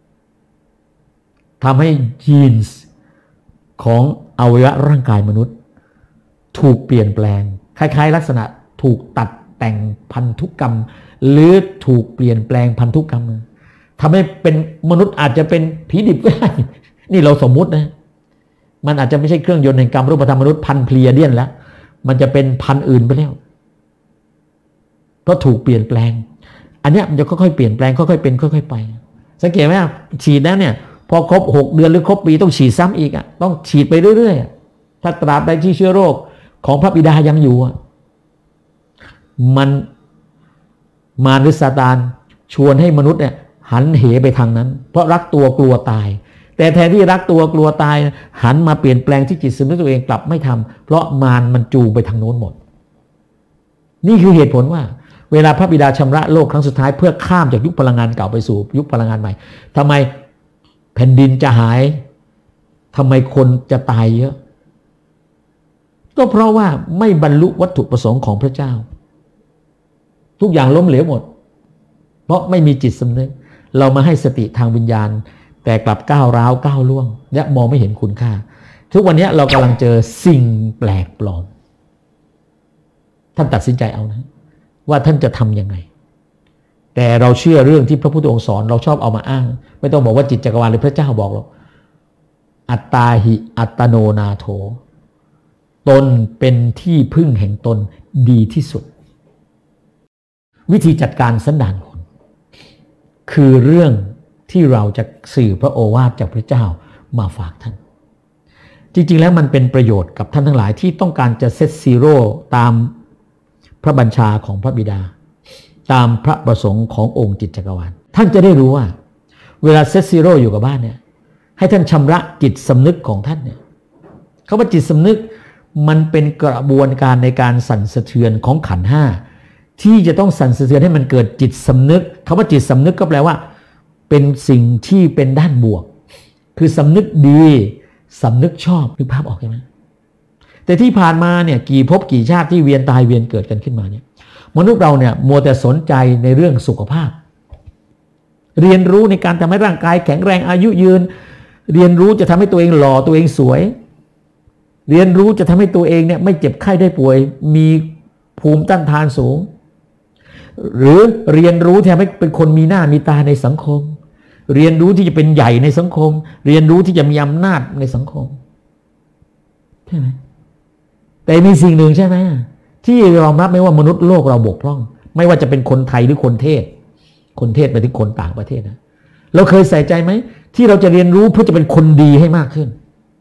ทำให้ยีนส์ของอวัยวะร่างกายมนุษย์ถูกเปลี่ยนแปลงคล้ายๆลักษณะถูกตัดแต่งพันธุกรรมหรือถูกเปลี่ยนแปลงพันธุกรรมทำให้เป็นมนุษย์อาจจะเป็นผีดิบก็ได้นี่เราสมมุตินะมันอาจจะไม่ใช่เครื่องยนต์แห่งกรรมรูปธรรมมนุษย์พันเพลียเดียนแล้วมันจะเป็นพันอื่นไปแล้วเพราะถูกเปลี่ยนแปลงอันนี้มันจะค่อยๆเปลี่ยนแปลงค่อยๆเป็นค่อยๆไปสังเกตไหมฉีดแล้วเนี่ยพอครบหกเดือนหรือครบปีต้องฉีดซ้ำอีกอ่ะต้องฉีดไปเรื่อยๆถ้าตราบใดที่เชื้อโรคของพระบิดายังอยู่อ่ะมันมารหรือซาตานชวนให้มนุษย์เนี่ยหันเหไปทางนั้นเพราะรักตัวกลัวตายแต่แทนที่รักตัวกลัวตายหันมาเปลี่ยนแปลงที่จิตสำนึกตัวเองกลับไม่ทำเพราะมารมันจูงไปทางโน้นหมดนี่คือเหตุผลว่าเวลาพระบิดาชำระโลกครั้งสุดท้ายเพื่อข้ามจากยุคพลังงานเก่าไปสู่ยุคพลังงานใหม่ทำไมแผ่นดินจะหายทำไมคนจะตายเยอะก็เพราะว่าไม่บรรลุวัตถุประสงค์ของพระเจ้าทุกอย่างล้มเหลวหมดเพราะไม่มีจิตสำนึกเรามาให้สติทางวิญญาณแต่กลับก้าวร้าวก้าวล่วงและมองไม่เห็นคุณค่าทุกวันนี้เรากำลังเจอสิ่งแปลกปลอมท่านตัดสินใจเอานะว่าท่านจะทำยังไงแต่เราเชื่อเรื่องที่พระพุทธองค์สอนเราชอบเอามาอ้างไม่ต้องบอกว่าจิตจักรวาลหรือพระเจ้าบอกหรอกอัตตาหิอัตโนนาโถตนเป็นที่พึ่งแห่งตนดีที่สุดวิธีจัดการสันดานคนคือเรื่องที่เราจะสื่อพระโอวาทจากพระเจ้ามาฝากท่านจริงๆแล้วมันเป็นประโยชน์กับท่านทั้งหลายที่ต้องการจะเซตซีโร่ตามพระบัญชาของพระบิดาตามพระประสงค์ขององค์จิตจักรวาลท่านจะได้รู้ว่าเวลาเซตซีโร่อยู่กับบ้านเนี่ยให้ท่านชำระจิตสำนึกของท่านเนี่ยคำว่าจิตสำนึกมันเป็นกระบวนการในการสั่นสะเทือนของขันธ์ห้าที่จะต้องสั่นสะเทือนให้มันเกิดจิตสำนึกคำว่าจิตสำนึกก็แปลว่าเป็นสิ่งที่เป็นด้านบวกคือสำนึกดีสำนึกชอบนึกภาพออกไหมแต่ที่ผ่านมาเนี่ยกี่ภพกี่ชาติที่เวียนตายเวียนเกิดกันขึ้นมาเนี่ยมนุษย์เราเนี่ยมัวแต่สนใจในเรื่องสุขภาพเรียนรู้ในการทำให้ร่างกายแข็งแรงอายุยืนเรียนรู้จะทำให้ตัวเองหล่อตัวเองสวยเรียนรู้จะทำให้ตัวเองเนี่ยไม่เจ็บไข้ได้ป่วยมีภูมิต้านทานสูงหรือเรียนรู้ที่ทำให้เป็นคนมีหน้ามีตาในสังคมเรียนรู้ที่จะเป็นใหญ่ในสังคมเรียนรู้ที่จะมีอำนาจในสังคมใช่ไหมแต่มีสิ่งหนึ่งใช่ไหมที่ยอมรับไม่ว่ามนุษย์โลกเราบกพร่องไม่ว่าจะเป็นคนไทยหรือคนเทศคนเทศไปถึงคนต่างประเทศนะเราเคยใส่ใจไหมที่เราจะเรียนรู้เพื่อจะเป็นคนดีให้มากขึ้น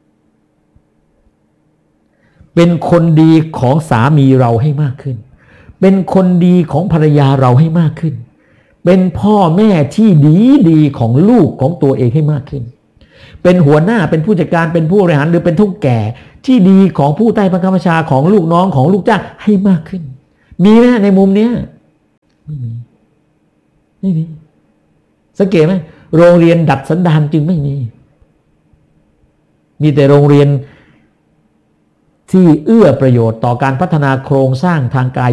เป็นคนดีของสามีเราให้มากขึ้นเป็นคนดีของภรรยาเราให้มากขึ้นเเป็นพ่อแม่ที่ดีดีของลูกของตัวเองให้มากขึ้นเป็นหัวหน้าเป็นผู้จัดการเป็นผู้บริหารหรือเป็นทุกแก่ที่ดีของผู้ใต้บังคับบัญชาของลูกน้องของลูกจ้างให้มากขึ้นมีไหมในมุมเนี้ยไม่มีไม่มีสังเกตไหมโรงเรียนดัดสันดานจึงไม่มีมีแต่โรงเรียนที่เอื้อประโยชน์ต่อการพัฒนาโครงสร้างทางกาย